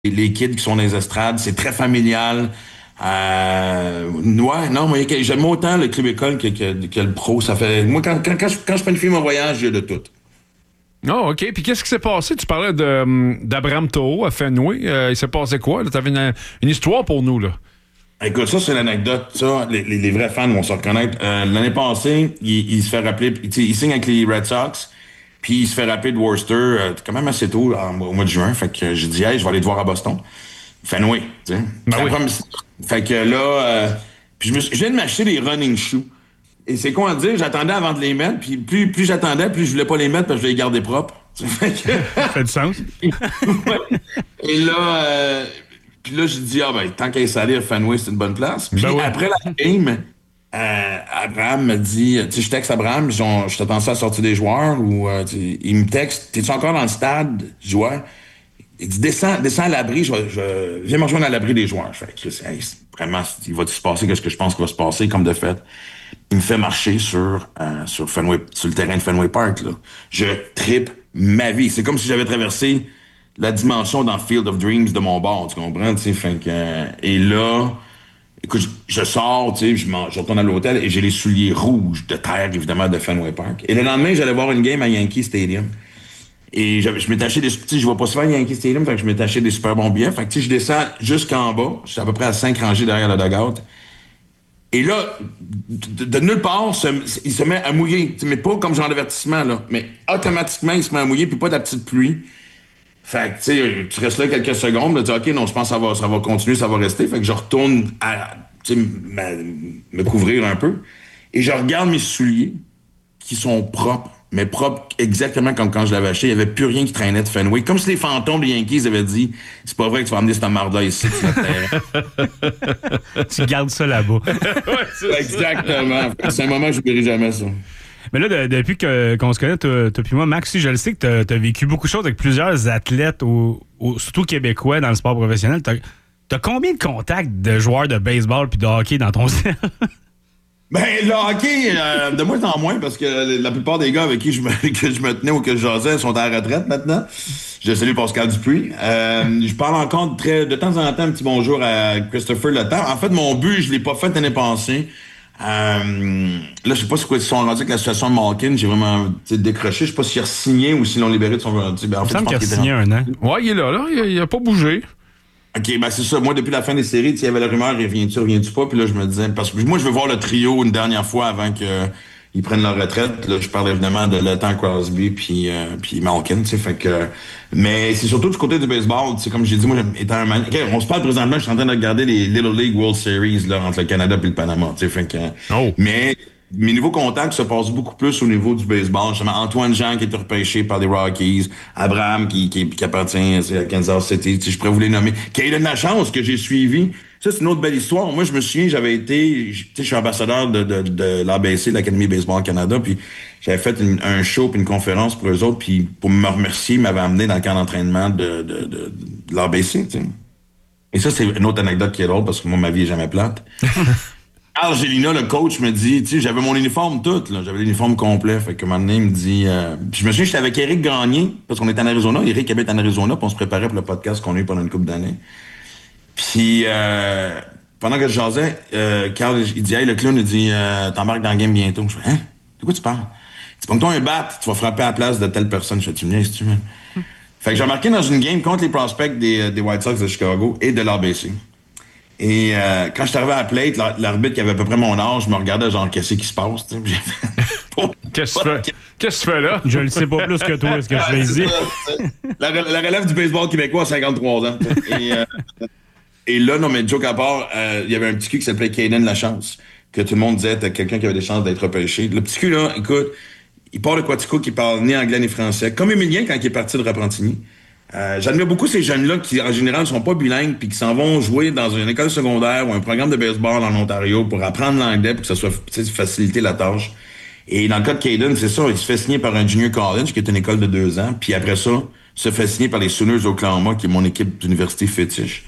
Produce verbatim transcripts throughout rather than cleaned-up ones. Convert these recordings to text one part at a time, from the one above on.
les kids qui sont dans les estrades, c'est très familial. Euh, ouais, non, moi, j'aime autant le club école que, que, que le pro. Ça fait, moi, quand, quand, quand, je, quand je planifie mon voyage, j'ai de tout. Oh, OK. Puis qu'est-ce qui s'est passé? Tu parlais de, d'Abraham Toho à Fenway. Euh, il s'est passé quoi? Tu avais une, une histoire pour nous, là. Écoute, ça, c'est l'anecdote. Ça, les, les, les vrais fans vont se reconnaître. Euh, l'année passée, il, il se fait rappeler, il signe avec les Red Sox, puis il se fait rappeler de Worcester euh, quand même assez tôt, en, au mois de juin. Fait que j'ai dit, hey, je vais aller te voir à Boston. Fenway, tu sais. Ben oui. Première... Fait que là, euh, puis je, me suis... je viens de m'acheter des running shoes. Et c'est con à dire, j'attendais avant de les mettre, puis plus, plus j'attendais, plus je voulais pas les mettre parce que je voulais les garder propres. Fait que... Ça fait du sens. Ouais. Et là, euh, puis là, j'ai dit, ah ben, tant qu'à y salir, Fenway, c'est une bonne place. Puis Ben oui. après la game, euh, Abraham me dit, tu sais, je texte Abraham, je, je t'attends ça à sortir des joueurs, ou euh, il me texte, t'es-tu encore dans le stade? Je dis, ouais. Il dit, descends, descends à l'abri, je, je viens me rejoindre à l'abri des joueurs. Je fais, hey, vraiment, il va se passer qu'est-ce que je pense qu'il va se passer, comme de fait. Il me fait marcher sur, euh, sur Fenway, sur le terrain de Fenway Park, là. Je trippe ma vie. C'est comme si j'avais traversé la dimension dans Field of Dreams de mon bord, tu comprends, tu sais, fait que, euh, et là, écoute, je, je sors, tu sais, je, je retourne à l'hôtel et j'ai les souliers rouges de terre, évidemment, de Fenway Park. Et le lendemain, j'allais voir une game à Yankee Stadium. Et je, je m'étais acheté des... Tu sais, je vois pas souvent Yankee Stadium, fait que je m'étais acheté des super bons billets. Fait que, tu sais, je descends jusqu'en bas. Je suis à peu près à cinq rangées derrière le dugout. Et là, de, de nulle part, se, il se met à mouiller. Mais pas comme genre d'avertissement, là. Mais automatiquement, il se met à mouiller, puis pas de la petite pluie. Fait que, tu sais, tu restes là quelques secondes, là, tu dis, OK, non, je pense que ça va, ça va continuer, ça va rester. Fait que je retourne à, tu sais, me couvrir un peu. Et je regarde mes souliers, qui sont propres, mais propres exactement comme quand je l'avais acheté. Il n'y avait plus rien qui traînait de Fenway. Comme si les fantômes des Yankees avaient dit, c'est pas vrai que tu vas amener cette marde-là ici. Tu gardes ça là-bas. Ouais, c'est exactement. C'est un moment que je n'oublierai jamais, ça. Mais là, de, depuis que, qu'on se connaît, toi puis moi, Max, je le sais que tu as vécu beaucoup de choses avec plusieurs athlètes, au, au, surtout québécois, dans le sport professionnel. Tu as combien de contacts de joueurs de baseball puis de hockey dans ton cercle? Ben, le hockey, euh, de moins en moins, parce que la plupart des gars avec qui je me, que je me tenais ou que je jasais sont à la retraite maintenant. Je salue Pascal Dupuis. Euh, je parle encore de, très, de temps en temps un petit bonjour à Christopher Le Temps. En fait, mon but, je l'ai pas fait l'année passée. Euh, là, je sais pas si quoi ils sont rendus avec la situation de Malkin. J'ai vraiment décroché. Je sais pas s'il a signé ou s'ils l'ont libéré de son... Ben, en fait, Il me semble qu'il a qu'il signé un an. Ouais, il est là, là. Il a, a pas bougé. OK, ben c'est ça. Moi, depuis la fin des séries, il y avait la rumeur, reviens-tu, reviens-tu pas? Puis là, je me disais, parce que moi, je veux voir le trio une dernière fois avant qu'ils prennent leur retraite. Là, je parle évidemment de Le Temps, Crosby, puis euh, puis Malkin, tu sais, fait que... Mais c'est surtout du côté du baseball, tu sais, comme j'ai dit, moi, étant un man... Okay, on se parle présentement, je suis en train de regarder les Little League World Series, là, entre le Canada et le Panama, tu sais, fait que... Oh. Mais... Mes nouveaux contacts se passent beaucoup plus au niveau du baseball. Justement, Antoine Jean qui est repêché par les Rockies, Abraham qui, qui, qui appartient à Kansas City, je pourrais vous les nommer. Caden Lachance que j'ai suivi. Ça, c'est une autre belle histoire. Moi, je me souviens, j'avais été, je suis ambassadeur de, de, de l'A B C, de l'Académie Baseball Canada, puis j'avais fait une, un show puis une conférence pour eux autres, puis pour me remercier, ils m'avaient amené dans le camp d'entraînement de, de, de, de l'A B C. T'sais. Et ça, c'est une autre anecdote qui est drôle parce que moi, ma vie est jamais plate. Argelina, le coach, me dit, tu sais, j'avais mon uniforme tout, là, j'avais l'uniforme complet. Fait que un moment donné, il me dit, euh, puis je me souviens, j'étais avec Éric Gagné, parce qu'on était en Arizona. Éric habite en Arizona, puis on se préparait pour le podcast qu'on a eu pendant une couple d'années. Puis, euh, pendant que je jasais, euh, Carl, il dit, hey, le clown, il dit, euh, t'embarques dans le game bientôt. Je fais, hein? De quoi tu parles? Il dit, pongue-toi un bat, tu vas frapper à la place de telle personne. Je fais, tu me dis, si tu veux. Fait que j'ai embarqué dans une game contre les prospects des, des White Sox de Chicago et de l'A B C. Et euh, quand je suis arrivé à la plate, l'arbitre qui avait à peu près mon âge me regardait genre, qu'est-ce qui se passe? Qu'est-ce que tu fais? Qu'est-ce que tu fais là? Je le sais pas plus que toi, ce que je vais dire. La, la relève du baseball québécois à cinquante-trois ans. Et, euh, et là, non, mais joke à part, euh, il y avait un petit cul qui s'appelait Caden Lachance, que tout le monde disait, t'as quelqu'un qui avait des chances d'être repêché. Le petit cul, là, écoute, il part de Quatico qui parle ni anglais ni français, comme Émilien quand il est parti de Repentigny. Euh, j'admire beaucoup ces jeunes-là qui, en général, ne sont pas bilingues puis qui s'en vont jouer dans une école secondaire ou un programme de baseball en Ontario pour apprendre l'anglais pour que ça soit faciliter la tâche. Et dans le cas de Caden, c'est ça, il se fait signer par un junior college qui est une école de deux ans, puis après ça, se fait signer par les Sooners d'Oklahoma, qui est mon équipe d'université fétiche,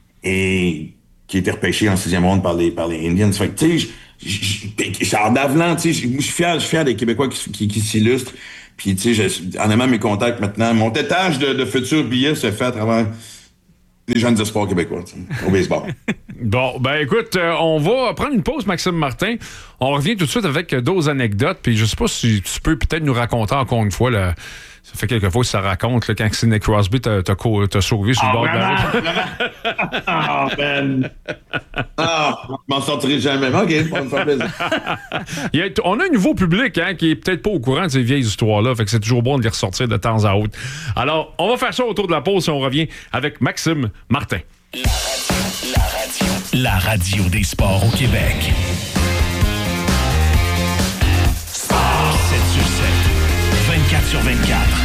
et qui a été repêché en sixième ronde par les, par les Indians. Fait que, tu sais, Charles Davelant, tu sais, je suis fier, je suis fier des Québécois qui, qui, qui s'illustrent. Puis, tu sais, en aimant mes contacts maintenant, mon tétage de, de futurs billets se fait à travers les jeunes espoirs québécois, au baseball. Bon, ben écoute, euh, on va prendre une pause, Maxime Martin. On revient tout de suite avec d'autres anecdotes. Puis je sais pas si tu peux peut-être nous raconter encore une fois, là, ça fait quelques fois que ça raconte là, quand Sidney Crosby t'a, t'a, t'a sauvé sur oh, le bord vraiment, de la route. Ah, oh, man! Ah, oh, je m'en sortirai jamais. OK, pour me faire plaisir. Il y a, on a un nouveau public hein, qui est peut-être pas au courant de ces vieilles histoires-là. Fait que c'est toujours bon de les ressortir de temps à autre. Alors, on va faire ça autour de la pause et on revient avec Maxime Martin. La radio, la radio, la radio des sports au Québec. sept sur sept, vingt-quatre sur vingt-quatre.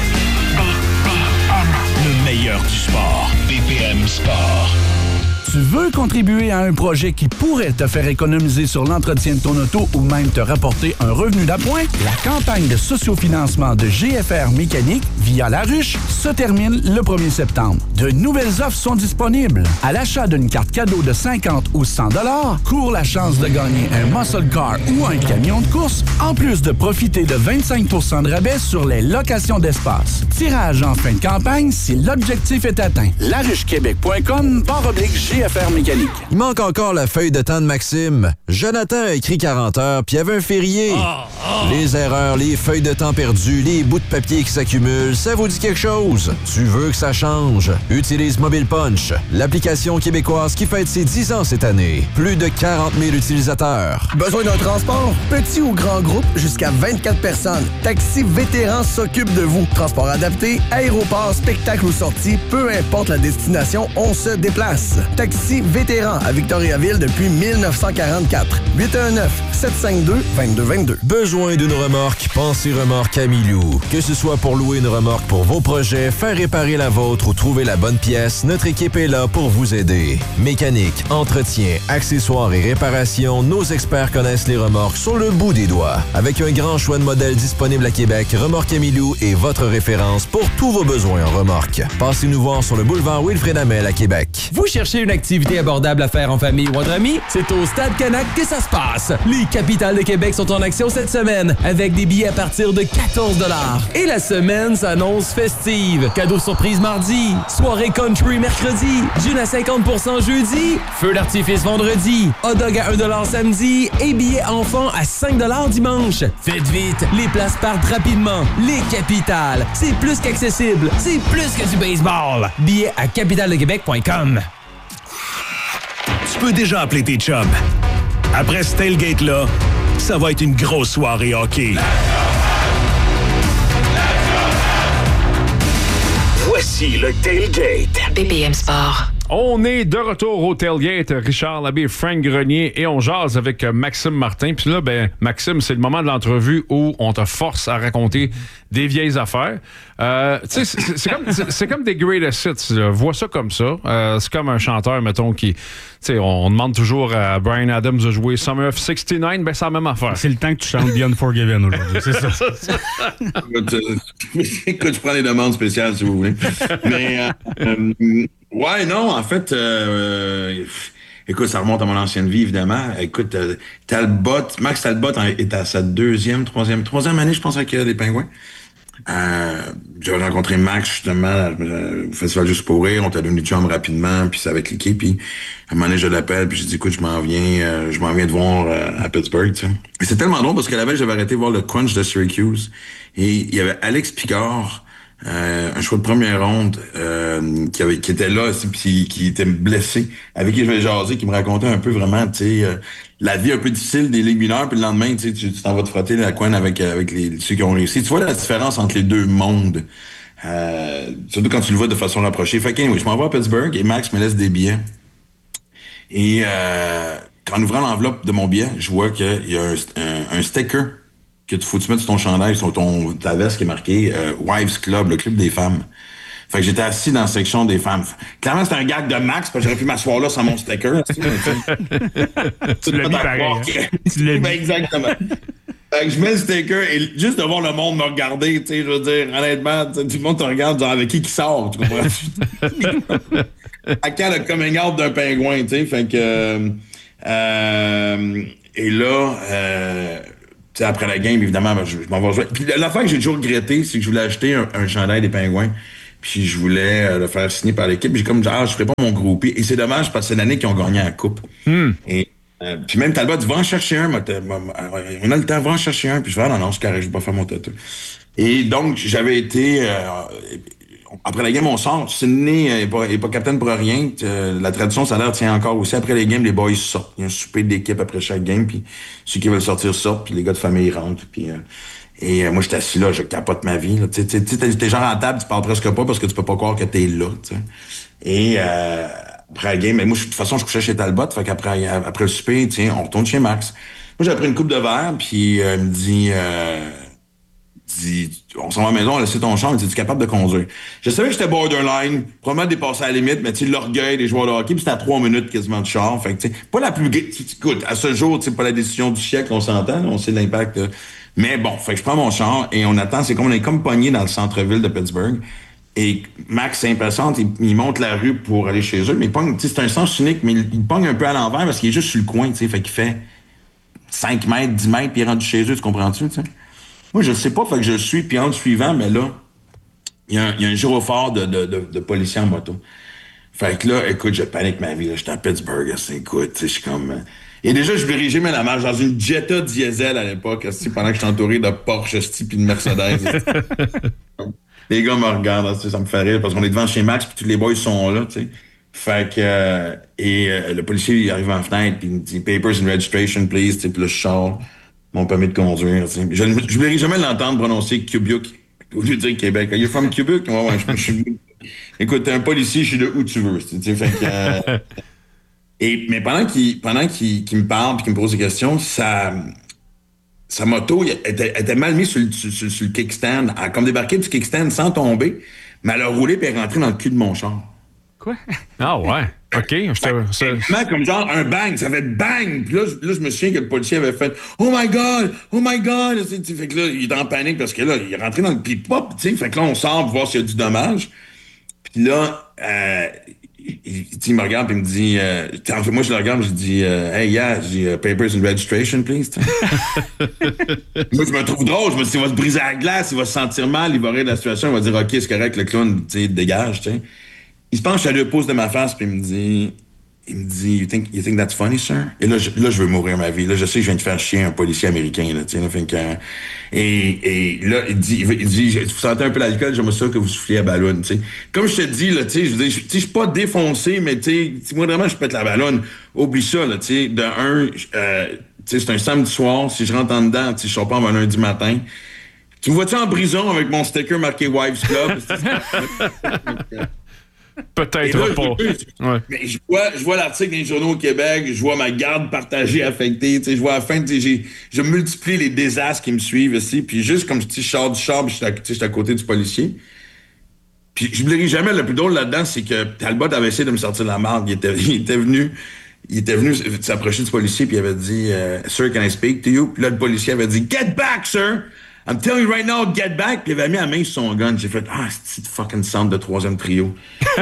Le meilleur du sport. B P M Sport. Tu veux contribuer à un projet qui pourrait te faire économiser sur l'entretien de ton auto ou même te rapporter un revenu d'appoint? La campagne de sociofinancement de G F R Mécanique via La Ruche se termine le premier septembre. De nouvelles offres sont disponibles. À l'achat d'une carte cadeau de cinquante ou cent dollars, cours la chance de gagner un muscle car ou un camion de course, en plus de profiter de vingt-cinq pour cent de rabais sur les locations d'espace. Tirage en fin de campagne si l'objectif est atteint. laruchequebec point com barre oblique G F R Mécanique. Il manque encore la feuille de temps de Maxime. Jonathan a écrit quarante heures, puis il y avait un férié. Oh, oh. Les erreurs, les feuilles de temps perdues, les bouts de papier qui s'accumulent, ça vous dit quelque chose? Tu veux que ça change? Utilise Mobile Punch, l'application québécoise qui fête ses dix ans cette année. Plus de quarante mille utilisateurs. Besoin d'un transport? Petit ou grand groupe, jusqu'à vingt-quatre personnes. Taxi Vétéran s'occupe de vous. Transport adapté, aéroport, spectacle ou sortie, peu importe la destination, on se déplace. Taxi Vétéran à Victoriaville depuis dix-neuf cent quarante-quatre. huit un neuf, sept cinq deux, deux deux deux deux. Besoin d'une remorque? Pensez Remorque Amilou. Que ce soit pour louer une remorque pour vos projets, faire réparer la vôtre ou trouver la bonne pièce, notre équipe est là pour vous aider. Mécanique, entretien, accessoires et réparations, nos experts connaissent les remorques sur le bout des doigts. Avec un grand choix de modèles disponibles à Québec, Remorque Amilou est votre référence pour tous vos besoins en remorque. Passez nous voir sur le boulevard Wilfrid Hamel à Québec. Vous cherchez une activité abordable à faire en famille ou entre amis? C'est au Stade Canac que ça se passe. Les Capitales de Québec sont en action cette semaine avec des billets à partir de quatorze dollars. Et la semaine s'annonce festive. Cadeau surprise mardi, soirée country mercredi, gin à cinquante pour cent jeudi, feu d'artifice vendredi, hot dog à un dollar samedi et billets enfants à cinq dollars dimanche. Faites vite, les places partent rapidement. Les Capitales, c'est plus qu'accessible, c'est plus que du baseball. Billets à capitale de québec point com. Tu peux déjà appeler tes chums. Après ce tailgate-là, ça va être une grosse soirée hockey. Voici le tailgate. B P M Sport. On est de retour au tailgate, Richard Labbé, Frank Grenier, et on jase avec Maxime Martin. Puis là, ben, Maxime, c'est le moment de l'entrevue où on te force à raconter des vieilles affaires. Euh, tu sais, c'est, c'est, comme, c'est, c'est comme des greatest hits. Là. Vois ça comme ça. Euh, c'est comme un chanteur, mettons, qui... Tu sais, on demande toujours à Bryan Adams de jouer Summer of soixante-neuf, ben c'est la même affaire. C'est le temps que tu chantes Beyond Forgiven aujourd'hui, c'est ça. Écoute, écoute, je prends les demandes spéciales, si vous voulez. Mais... Euh, euh, ouais, non, en fait, euh, écoute, ça remonte à mon ancienne vie, évidemment. Écoute, euh, Talbot, Max Talbot est à sa deuxième, troisième, troisième année, je pense, avec euh, les Pingouins. Euh, j'ai rencontré Max, justement, euh, au Festival Juste pour rire. On était devenu chum rapidement, puis ça avait cliqué. Puis, à un moment donné, je l'appelle, puis je dis, écoute, je m'en viens, euh, je m'en viens de voir euh, à Pittsburgh, tu sais. Et c'est tellement drôle parce qu'à la veille, j'avais arrêté de voir le Crunch de Syracuse. Et il y avait Alex Picard, Euh, un choix de première ronde euh, qui, avait, qui était là, puis qui était blessé, avec qui je vais jaser, qui me racontait un peu vraiment, tu sais, euh, la vie un peu difficile des ligues mineures, puis le lendemain, tu sais, tu t'en vas te frotter la couenne avec avec les ceux qui ont réussi. Tu vois la différence entre les deux mondes, euh, surtout quand tu le vois de façon rapprochée. Fait que, oui, je m'en vais à Pittsburgh et Max me laisse des billets. Et euh, en ouvrant l'enveloppe de mon billet, je vois qu'il y a un, un, un sticker que tu faut tu mettre sur ton chandail, sur ton, ta veste qui est marqué euh, Wives Club, le club des femmes. Fait que j'étais assis dans la section des femmes. Clairement, c'était un gag de Max, parce que j'aurais pu m'asseoir là sans mon sticker. Tu, tu l'as mis pareil. Hein? Tu l'as mis. Exactement. Fait que je mets le sticker et juste de voir le monde me regarder, tu sais, je veux dire, honnêtement, tout le monde te regarde genre avec qui qui sort, tu comprends? À quand le coming out d'un pingouin, tu sais, fait que... Euh, et là... Euh, Tu sais, après la game, évidemment, je, je m'en vais jouer. Puis l'affaire que j'ai toujours regretté, c'est que je voulais acheter un, un chandail des Pingouins. Puis je voulais euh, le faire signer par l'équipe. J'ai comme dit, ah, je ferai pas mon groupie. Et c'est dommage parce que c'est l'année qu'ils ont gagné la coupe. Mm. Et euh, puis même Talbot dit, va en chercher un. On a le temps, va en chercher un. Puis je vais, ah, non, non, c'est correct, je vais pas faire mon tatou. Et donc, j'avais été... Euh, après la game, on sort. Sidney n'est pas, est pas capitaine pour rien. Euh, la tradition, ça a l'air tient encore aussi. Après les games, les boys sortent. Il y a un souper d'équipe après chaque game. Puis ceux qui veulent sortir sortent. Puis les gars de famille rentrent. Puis... Euh, Et euh, moi, j'étais assis là, je capote ma vie. Tu sais, t'es, t'es genre à table, tu parles presque pas parce que tu peux pas croire que t'es là. T'sais. Et euh, après la game, mais moi, de toute façon, je couchais chez Talbot. Fait qu'après après le souper, tiens, on retourne chez Max. Moi, j'ai pris une coupe de verre, puis euh, il me dit, euh, dit, on s'en va à la maison, on a laissé ton char. Il me dit, tu es capable de conduire. Je savais que j'étais borderline, probablement dépassé à la limite, mais tu sais, l'orgueil des joueurs de hockey, puis c'était à trois minutes quasiment de char. Fait que, tu sais, pas la plus... Écoute, à ce jour, tu sais, pas la décision du siècle, on s'entend, là, on sait l'impact... Euh, Mais bon, fait que je prends mon char et on attend. C'est comme on est comme pogné dans le centre-ville de Pittsburgh. Et Max s'impatiente, il, il monte la rue pour aller chez eux. Mais il pogne, c'est un sens unique, mais il, il pogne un peu à l'envers parce qu'il est juste sur le coin, tu sais. Fait qu'il fait cinq mètres, dix mètres, puis il est rendu chez eux, tu comprends-tu, tu sais? Moi, je sais pas, fait que je suis, puis en le suivant, mais là, il y a un, il y a un gyrophare de, de, de, de policiers en moto. Fait que là, écoute, je panique ma vie, là. J'étais à Pittsburgh, c'est, écoute, tu sais, je suis comme... Euh, Et déjà, je dirigeais même la marche dans une Jetta diesel à l'époque, pendant que j'étais entouré de Porsche puis de Mercedes. Les gars me regardent, ça me fait rire parce qu'on est devant chez Max puis tous les boys sont là, tu sais. Fait que... Euh, et euh, le policier, il arrive en fenêtre puis il me dit « Papers and registration, please », tu sais, puis là, je sors mon permis de conduire, tu sais. Je n'oublierai jamais l'entendre prononcer Québec au lieu de dire Québec. « You're from Québec? » Ouais, ouais, je suis... Écoute, t'es un policier, je suis de où tu veux, tu sais, fait que... Euh, Et, mais pendant qu'il, pendant qu'il, qu'il me parle et qu'il me pose des questions, sa, sa moto elle était, elle était mal mise sur le, sur, sur, sur le kickstand. Elle a comme débarqué du kickstand sans tomber, mais elle a roulé et elle est rentrée dans le cul de mon char. Quoi? Ah ouais, OK. Je te, ça... Comme genre un bang, ça fait bang. Puis là, là, je me souviens que le policier avait fait « Oh my God! Oh my God! » Fait que là, il est en panique parce que là, il est rentré dans le pip-pop. Fait que là, on sort pour voir s'il y a du dommage. Puis là... Euh, Il, il, il me regarde et il me dit... Euh, moi, je le regarde et je dis... Euh, hey, yeah, j'ai uh, papers and registration, please. Moi, je me trouve drôle. Je me dis, il va se briser la glace, il va se sentir mal, il va rire de la situation, il va dire, OK, c'est correct, le clown, tu sais, dégage, tu sais. Il se penche à deux pouces de ma face puis il me dit... Il me dit, you think, you think that's funny, sir? Et là je, là, je veux mourir ma vie. Là, je sais que je viens de faire chier un policier américain, là, tu sais, là, fait que, et, et là, il dit, il dit, vous sentez un peu l'alcool, j'aimerais ça que vous souffliez à ballon, tu sais. Comme je te dis, là, tu sais, je veux dire, je, je suis pas défoncé, mais tu sais, moi, vraiment, je pète la ballonne. Oublie ça, là, tu sais. De un, euh, tu sais, c'est un samedi soir. Si je rentre en dedans, tu sais, je sors pas avant lundi matin. Tu me vois-tu en prison avec mon sticker marqué Wives Club? Peut-être là, pas. Je, ouais. Mais je vois, je vois l'article dans les journaux au Québec, je vois ma garde partagée, affectée, tu sais, je vois à la fin, tu sais, je multiplie les désastres qui me suivent ici, puis juste comme je sors du char, puis je suis à côté du policier. Puis je n'oublierai jamais, le plus drôle là-dedans, c'est que Talbot avait essayé de me sortir de la marde. Il était, il était venu, il était venu s'approcher du policier, puis il avait dit uh, « Sir, can I speak to you? » Puis là, le policier avait dit « Get back, sir! I'm telling you right now, get back! » Puis il avait mis la main sur son gun. J'ai fait « Ah, c'est une fucking centre de troisième trio. »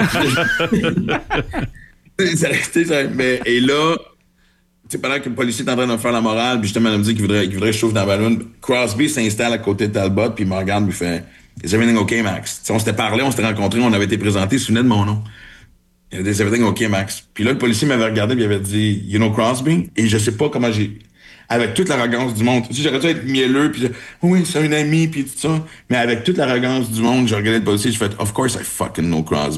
Mais, et là, tu sais, pendant que le policier est en train de me faire la morale, puis justement, il me dit qu'il voudrait, qu'il voudrait que je chauffe dans la ballon, Crosby s'installe à côté de Talbot, puis il me regarde, puis il fait « Is everything okay, Max? » T'sais, on s'était parlé, on s'était rencontrés, on avait été présentés, il se souvenait de mon nom. Il a dit « Is everything okay, Max? » Puis là, le policier m'avait regardé, puis il avait dit « You know Crosby? » Et je sais pas comment j'ai... Avec toute l'arrogance du monde. Tu sais, j'aurais dû être mielleux, puis oui, c'est un ami, puis tout ça. Mais avec toute l'arrogance du monde, j'ai regardé le policier, j'ai fait « Of course I fucking know Crosby. »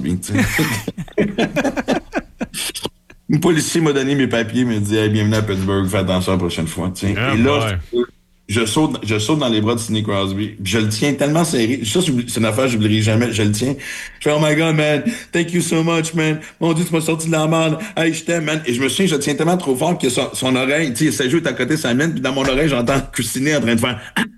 Le policier m'a donné mes papiers, il m'a dit hey, « Bienvenue à Pittsburgh, fais attention la prochaine fois. » Ah, et là, ouais. je, saute, je saute dans les bras de Sidney Crosby. Je le tiens tellement serré. Ça, c'est une affaire que je n'oublierai jamais. Je le tiens. Je fais « Oh my God, man. Thank you so much, man. Mon Dieu, tu m'as sorti de la merde. Hey, je t'aime, man. » Et je me souviens, je le tiens tellement trop fort que son, son oreille, tu sais, sa joue est à côté de sa mine, puis dans mon oreille, j'entends Christine en train de faire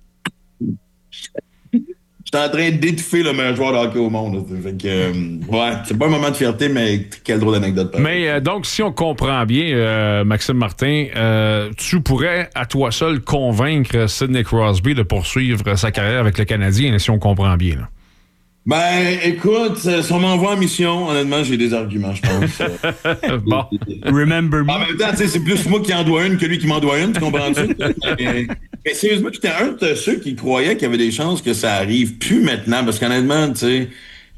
J'étais en train d'étouffer le meilleur joueur de hockey au monde. Fait que, euh, ouais, c'est pas un moment de fierté, mais quelle drôle d'anecdote. Mais euh, donc, si on comprend bien, euh, Maxime Martin, euh, tu pourrais à toi seul convaincre Sidney Crosby de poursuivre sa carrière avec le Canadien, si on comprend bien. Là. Ben, écoute, si on m'envoie en mission, honnêtement, j'ai des arguments, je pense. Bon. Remember me. En même temps, c'est plus moi qui en dois une que lui qui m'en doit une, tu comprends-tu? mais, mais sérieusement, j'étais un de ceux qui croyaient qu'il y avait des chances que ça arrive plus maintenant, parce qu'honnêtement, tu sais,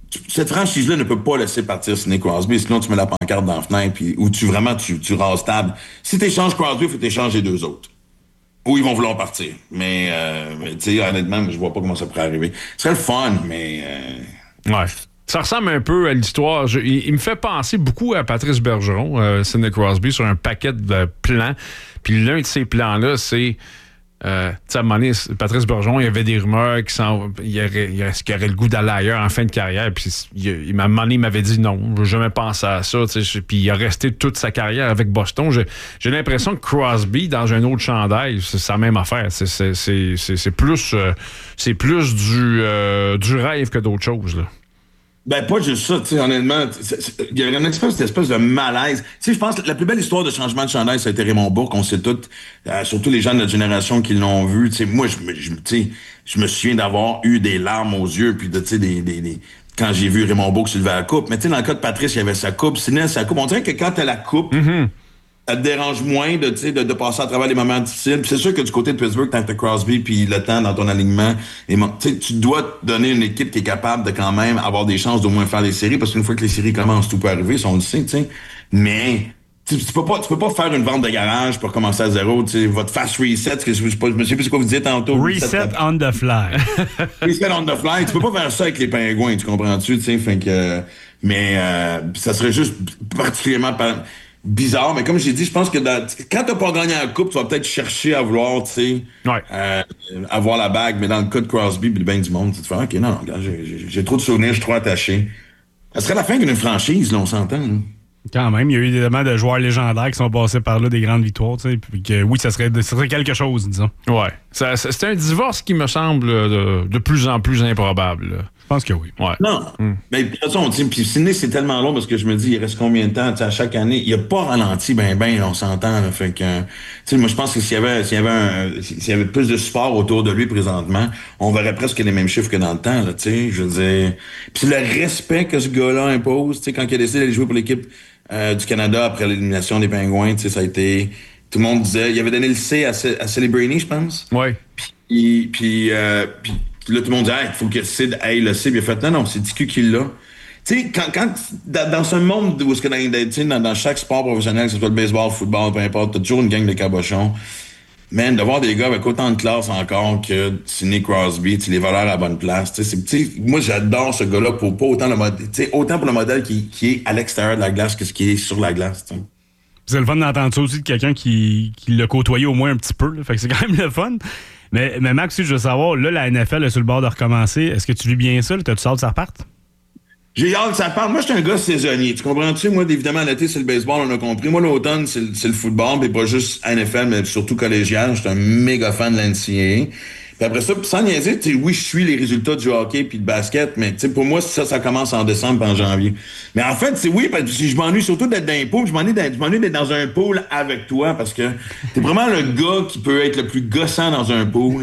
cette franchise-là ne peut pas laisser partir Sidney Crosby, sinon tu mets la pancarte dans la fenêtre, puis, ou tu vraiment tu, tu rases table. Si tu échanges Crosby, il faut t'échanger les deux autres. Ou ils vont vouloir partir. Mais, euh, tu sais, honnêtement, je vois pas comment ça pourrait arriver. Ce serait le fun, mais... Euh... Ouais. Ça ressemble un peu à l'histoire. Je, il, il me fait penser beaucoup à Patrice Bergeron, euh, Sidney Crosby, sur un paquet de plans. Puis l'un de ces plans-là, c'est... Euh, tu sais, à un moment donné, Patrice Bergeron, il y avait des rumeurs qu'il y aurait, il aurait, qu'il aurait le goût d'aller ailleurs en fin de carrière. Puis il, il, à un moment donné, il m'avait dit non, je n'ai jamais pensé à ça. Puis il a resté toute sa carrière avec Boston. J'ai, j'ai l'impression que Crosby, dans un autre chandail, c'est, c'est la même affaire. C'est, c'est, c'est, c'est, c'est plus, euh, c'est plus du, euh, du rêve que d'autres choses, là. Ben, pas juste ça, tu sais, honnêtement. Il y a une espèce, cette espèce de malaise. Tu sais, je pense que la plus belle histoire de changement de chandail, ça a été Raymond Bourque. On sait tous, euh, surtout les gens de notre génération qui l'ont vu. Tu sais, moi, je me, je, tu sais, je me souviens d'avoir eu des larmes aux yeux, puis de, tu sais, des, des, des, quand j'ai vu Raymond Bourque soulever la coupe. Mais tu sais, dans le cas de Patrice, il y avait sa coupe, Sidney, sa coupe. On dirait que quand t'as la coupe, mm-hmm. ça te dérange moins de, de, de passer à travers les moments difficiles. Puis c'est sûr que du côté de Pittsburgh, tant que t'as Crosby puis le temps dans ton alignement, et, tu dois te donner une équipe qui est capable de quand même avoir des chances d'au moins faire des séries, parce qu'une fois que les séries commencent, tout peut arriver, ça on le sait, tu sais. Mais tu, tu peux pas, tu peux pas faire une vente de garage pour commencer à zéro, tu sais. Votre fast reset, que je, je, je me sais plus ce que vous disiez tantôt. Reset, reset on the fly. Reset on the fly. Tu peux pas faire ça avec les Pingouins, tu comprends-tu, tu sais. Fait que, mais euh, ça serait juste particulièrement bizarre, mais comme j'ai dit, je pense que dans, quand t'as pas gagné la coupe, tu vas peut-être chercher à vouloir, tu sais, ouais. euh, avoir la bague, mais dans le cas de Crosby et le bain du monde, tu te fais, OK, non, non, j'ai, j'ai, j'ai trop de souvenirs, je suis trop attaché. Ça serait la fin d'une franchise, là, on s'entend. Là. Quand même, il y a eu des demandes de joueurs légendaires qui sont passés par là, des grandes victoires, tu sais, puis que oui, ça serait, ça serait quelque chose, disons. Ouais. Ça, ça, c'est un divorce qui me semble de, de plus en plus improbable, là. Je pense que oui. Ouais. Non. Mm. Mais de toute façon, puis Sidney, c'est tellement long parce que je me dis, il reste combien de temps à chaque année? Il n'a pas ralenti, ben, ben, on s'entend. Là, fait que, tu sais, moi, je pense que s'il y avait, s'il y avait un, s'il y avait plus de support autour de lui présentement, on verrait presque les mêmes chiffres que dans le temps, là, tu sais. Je veux dire. Puis le respect que ce gars-là impose, tu sais, quand il a décidé d'aller jouer pour l'équipe euh, du Canada après l'élimination des Pingouins, tu sais, ça a été. Tout le monde disait, il avait donné le C à, à Celebrini, je pense. Oui. Puis, puis, euh, puis là, tout le monde dit, il hey, faut que Sid aille le C. Puis il a fait, non, non, c'est T Q qui l'a. Tu sais, quand, quand, dans, dans ce monde où, dans, dans, dans chaque sport professionnel, que ce soit le baseball, le football, peu importe, t'as toujours une gang de cabochons. Man, de voir des gars avec autant de classe encore que Sidney Crosby, les valeurs à la bonne place. Tu sais, moi, j'adore ce gars-là pour pas autant le modèle, autant pour le modèle qui, qui est à l'extérieur de la glace que ce qui est sur la glace. T'sais. C'est le fun d'entendre ça aussi de quelqu'un qui, qui l'a côtoyé au moins un petit peu. Là. Fait que c'est quand même le fun. Mais, mais Max, je veux savoir, là, la N F L est sur le bord de recommencer. Est-ce que tu vis bien ça? T'as-tu hâte que ça reparte? J'ai hâte que ça parte. Moi, je suis un gars saisonnier. Tu comprends-tu? Moi, évidemment, l'été, c'est le baseball, on a compris. Moi, l'automne, c'est, c'est le football, mais pas juste N F L, mais surtout collégial. Je suis un méga fan de l'N C A A. Puis après ça, sans niaiser, oui, je suis les résultats du hockey puis du basket, mais pour moi, ça, ça commence en décembre et en janvier. Mais en fait, c'est oui, parce que je m'ennuie surtout d'être dans un pool. Je m'ennuie d'être, je m'ennuie d'être dans un pool avec toi parce que t'es vraiment le gars qui peut être le plus gossant dans un pool.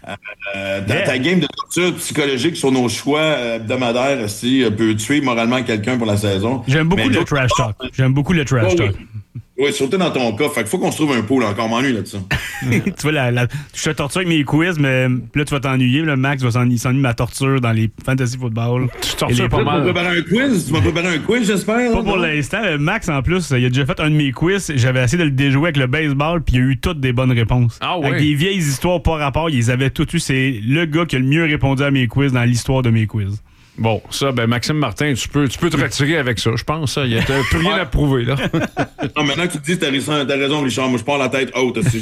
euh, ta, yeah. ta game de torture psychologique sur nos choix hebdomadaires aussi peut tuer moralement quelqu'un pour la saison. J'aime beaucoup mais le trash talk. J'aime beaucoup le trash oh, talk. Oui. Oui, surtout dans ton cas. Fait qu'il faut qu'on se trouve un pool encore. M'ennuie là-dessus. Tu vois, la, la, je te torture avec mes quiz, mais là, tu vas t'ennuyer. Le Max va s'ennuyer, s'ennuie ma torture dans les fantasy football. Tu tortures pas mal. Tu m'as préparé un quiz? Tu m'as préparé un quiz, j'espère? Pas pour l'instant. Max, en plus, il a déjà fait un de mes quiz. J'avais essayé de le déjouer avec le baseball, puis il a eu toutes des bonnes réponses. Ah ouais? Avec des vieilles histoires par rapport, ils les avaient toutes eues. C'est le gars qui a le mieux répondu à mes quiz dans l'histoire de mes quiz. Bon, ça, ben Maxime Martin, tu peux, tu peux te retirer avec ça, je pense. Il n'y a plus rien à prouver, là. Non, maintenant que tu te dis, t'as raison, t'as raison, Richard. Moi, je pars la tête haute. Si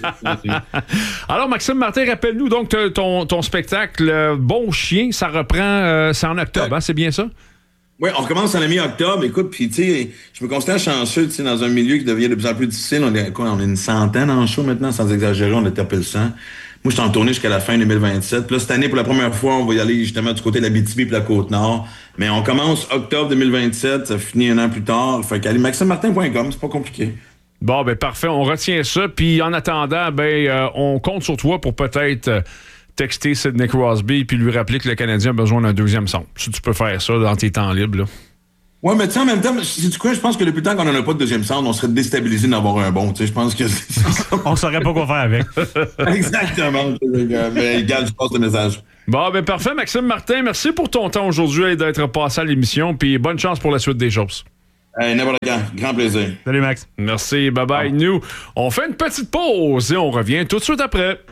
je Alors, Maxime Martin, rappelle-nous donc ton, ton spectacle Bon Chien, ça reprend, euh, c'est en octobre, hein, c'est bien ça? Oui, on recommence en la mi-octobre. Écoute, puis tu sais, je me considère chanceux, tu sais, dans un milieu qui devient de plus en plus difficile. On est, quoi, on est une centaine en show maintenant, sans exagérer, on a tapé le sang. Moi, je suis en tournée jusqu'à la fin deux mille vingt-sept. Puis là, cette année, pour la première fois, on va y aller justement du côté de la B T B et de la Côte-Nord. Mais on commence octobre deux mille vingt-sept, ça finit un an plus tard. Fait qu'allez, maxime martin point com, c'est pas compliqué. Bon, ben parfait, on retient ça. Puis en attendant, ben euh, on compte sur toi pour peut-être euh, texter Sidney Crosby puis lui rappeler que le Canadien a besoin d'un deuxième centre. Si tu peux faire ça dans tes temps libres, là. Ouais, mais tu sais, en même temps, c'est du quoi, je pense que depuis le temps qu'on n'en a pas de deuxième centre, on serait déstabilisé d'avoir un bon. Tu sais, je pense que c'est ça. On saurait pas quoi faire avec. Exactement. Mais regarde, je passe le message. Bon, ben parfait, Maxime Martin. Merci pour ton temps aujourd'hui et d'être passé à l'émission. Puis bonne chance pour la suite des choses. Hey, n'importe quand. Grand plaisir. Salut, Max. Merci. Bye-bye. Nous, on fait une petite pause et on revient tout de suite après.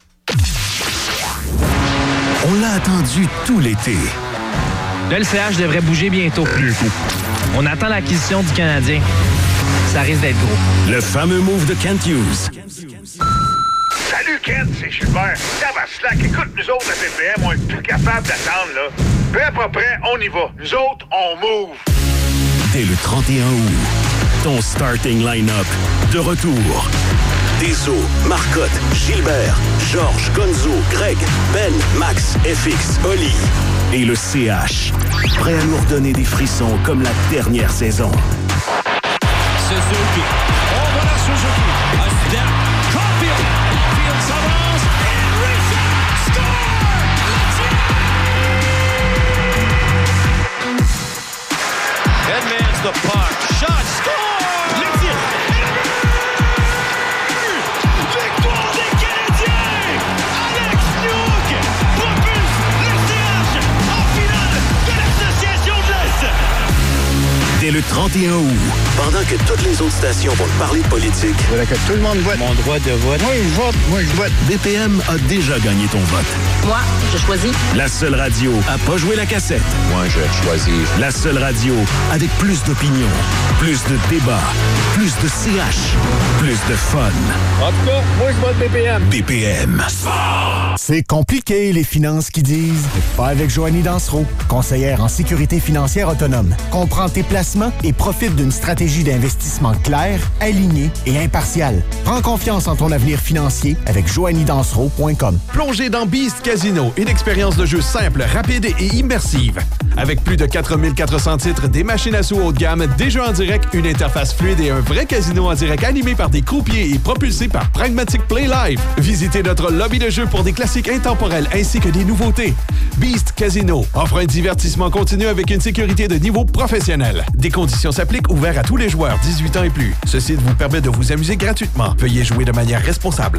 On l'a attendu tout l'été. Le L C H devrait bouger bientôt. Bientôt. On attend l'acquisition du Canadien. Ça risque d'être gros. Le fameux move de Kent Hughes. Salut Kent, c'est Gilbert. Ça va slack. Écoute, nous autres, la P P M, on est plus capable d'attendre, là. Peu à peu près, on y va. Nous autres, on move. Dès le trente et un août, ton starting line-up de retour. Deso, Marcotte, Gilbert, Georges, Gonzo, Greg, Ben, Max, F X, Oli et le C H. Prêt à nous redonner des frissons comme la dernière saison. Suzuki. Oh, voilà Suzuki. A step. Caulfield. Caulfield s'avance. And Richard score! Edmonds the puck. Shot. Score! Le tir. Victoire des Canadiens! Alex Newhook propulse le C H en finale de l'Association de l'Est! Dès le trente et un août, pendant que toutes les autres stations vont parler de politique, voilà que tout le monde vote. Mon droit de vote. Moi, je vote. Moi, je vote. B P M a déjà gagné ton vote. Moi, je choisis. La seule radio à pas jouer la cassette. Moi, je choisis. La seule radio avec plus d'opinion, plus de débats, plus de C H, plus de fun. En tout cas, moi, je vote B P M. B P M. C'est compliqué, les finances qui disent. Pas avec Joanie Dansereau, conseillère en sécurité financière autonome. Comprends tes placements et profite d'une stratégie d'investissement claire, alignée et impartiale. Prends confiance en ton avenir financier avec joanie dansereau point com. Plongez dans Beast Casino, une expérience de jeu simple, rapide et immersive. Avec plus de quatre mille quatre cents titres, des machines à sous haut de gamme, des jeux en direct, une interface fluide et un vrai casino en direct animé par des croupiers et propulsé par Pragmatic Play Live. Visitez notre lobby de jeu pour des classiques intemporels ainsi que des nouveautés. Beast Casino offre un divertissement continu avec une sécurité de niveau professionnel. Des conditions s'appliquent, ouvert à tous les joueurs dix-huit ans et plus. Ce site vous permet de vous amuser gratuitement. Veuillez jouer de manière responsable.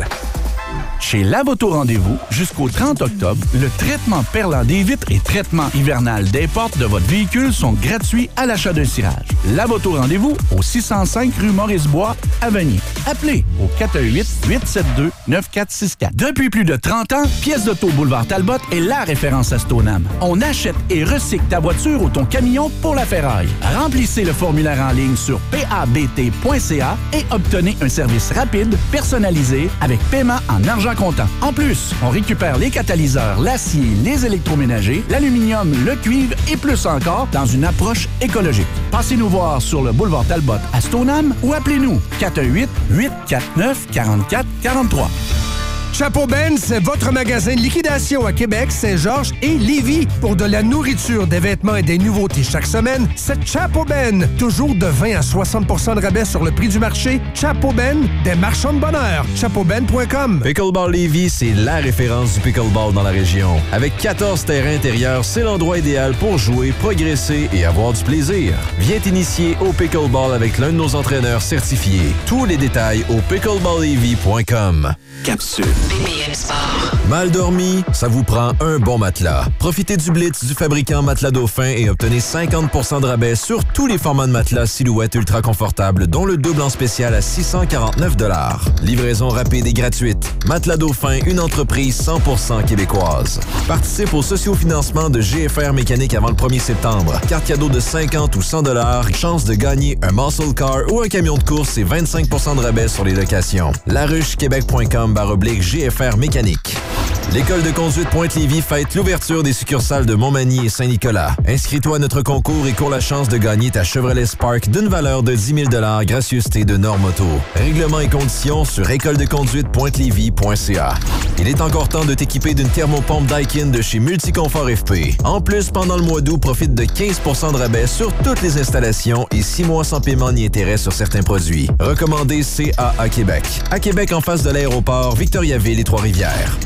Chez Lavoto Rendez-vous, jusqu'au trente octobre, le traitement perlant des vitres et traitement hivernal des portes de votre véhicule sont gratuits à l'achat d'un cirage. Lavoto Rendez-vous au six cent cinq rue Maurice-Bois, à Vanier. Appelez au quatre un huit, huit sept deux, neuf quatre six quatre. Depuis plus de trente ans, Pièces d'auto Boulevard Talbot est la référence à Stoneham. On achète et recycle ta voiture ou ton camion pour la ferraille. Remplissez le formulaire en ligne sur p a b t point c a et obtenez un service rapide, personnalisé, avec paiement en argent comptant. En plus, on récupère les catalyseurs, l'acier, les électroménagers, l'aluminium, le cuivre et plus encore dans une approche écologique. Passez-nous voir sur le boulevard Talbot à Stoneham ou appelez-nous quatre un huit, huit quatre neuf, quarante-quatre quarante-trois. Chapeau Ben, c'est votre magasin de liquidation à Québec, Saint-Georges et Lévis. Pour de la nourriture, des vêtements et des nouveautés chaque semaine, c'est Chapeau Ben. Toujours de vingt à soixante pour cent de rabais sur le prix du marché. Chapeau Ben, des marchands de bonheur. chapeau ben point com. Pickleball Lévis, c'est la référence du pickleball dans la région. Avec quatorze terrains intérieurs, c'est l'endroit idéal pour jouer, progresser et avoir du plaisir. Viens t'initier au pickleball avec l'un de nos entraîneurs certifiés. Tous les détails au pickleball lévis point com. Capsule. B P M Sport. Mal dormi? Ça vous prend un bon matelas. Profitez du blitz du fabricant Matelas Dauphin et obtenez cinquante pour cent de rabais sur tous les formats de matelas Silhouette ultra confortable, dont le double en spécial à six cent quarante-neuf dollars. Livraison rapide et gratuite. Matelas Dauphin, une entreprise cent pour cent québécoise. Participe au sociofinancement de G F R Mécanique avant le premier septembre. Carte cadeau de cinquante ou cent dollars. Chance de gagner un muscle car ou un camion de course et vingt-cinq pour cent de rabais sur les locations. laruchequebec point com barre oblique G F R Mécanique. L'École de conduite Pointe-Lévis fête l'ouverture des succursales de Montmagny et Saint-Nicolas. Inscris-toi à notre concours et cours la chance de gagner ta Chevrolet Spark d'une valeur de dix mille dollars gracieuseté de Normoto. Règlements et conditions sur école de conduite pointe lévis point c a. Il est encore temps de t'équiper d'une thermopompe Daikin de chez Multiconfort F P. En plus, pendant le mois d'août, profite de quinze pour cent de rabais sur toutes les installations et six mois sans paiement ni intérêt sur certains produits. Recommandé C A A Québec. À Québec, en face de l'aéroport Victoriaville et Trois-Rivières.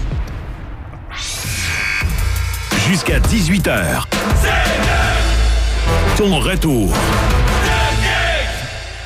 Jusqu'à dix-huit heures. Ton retour.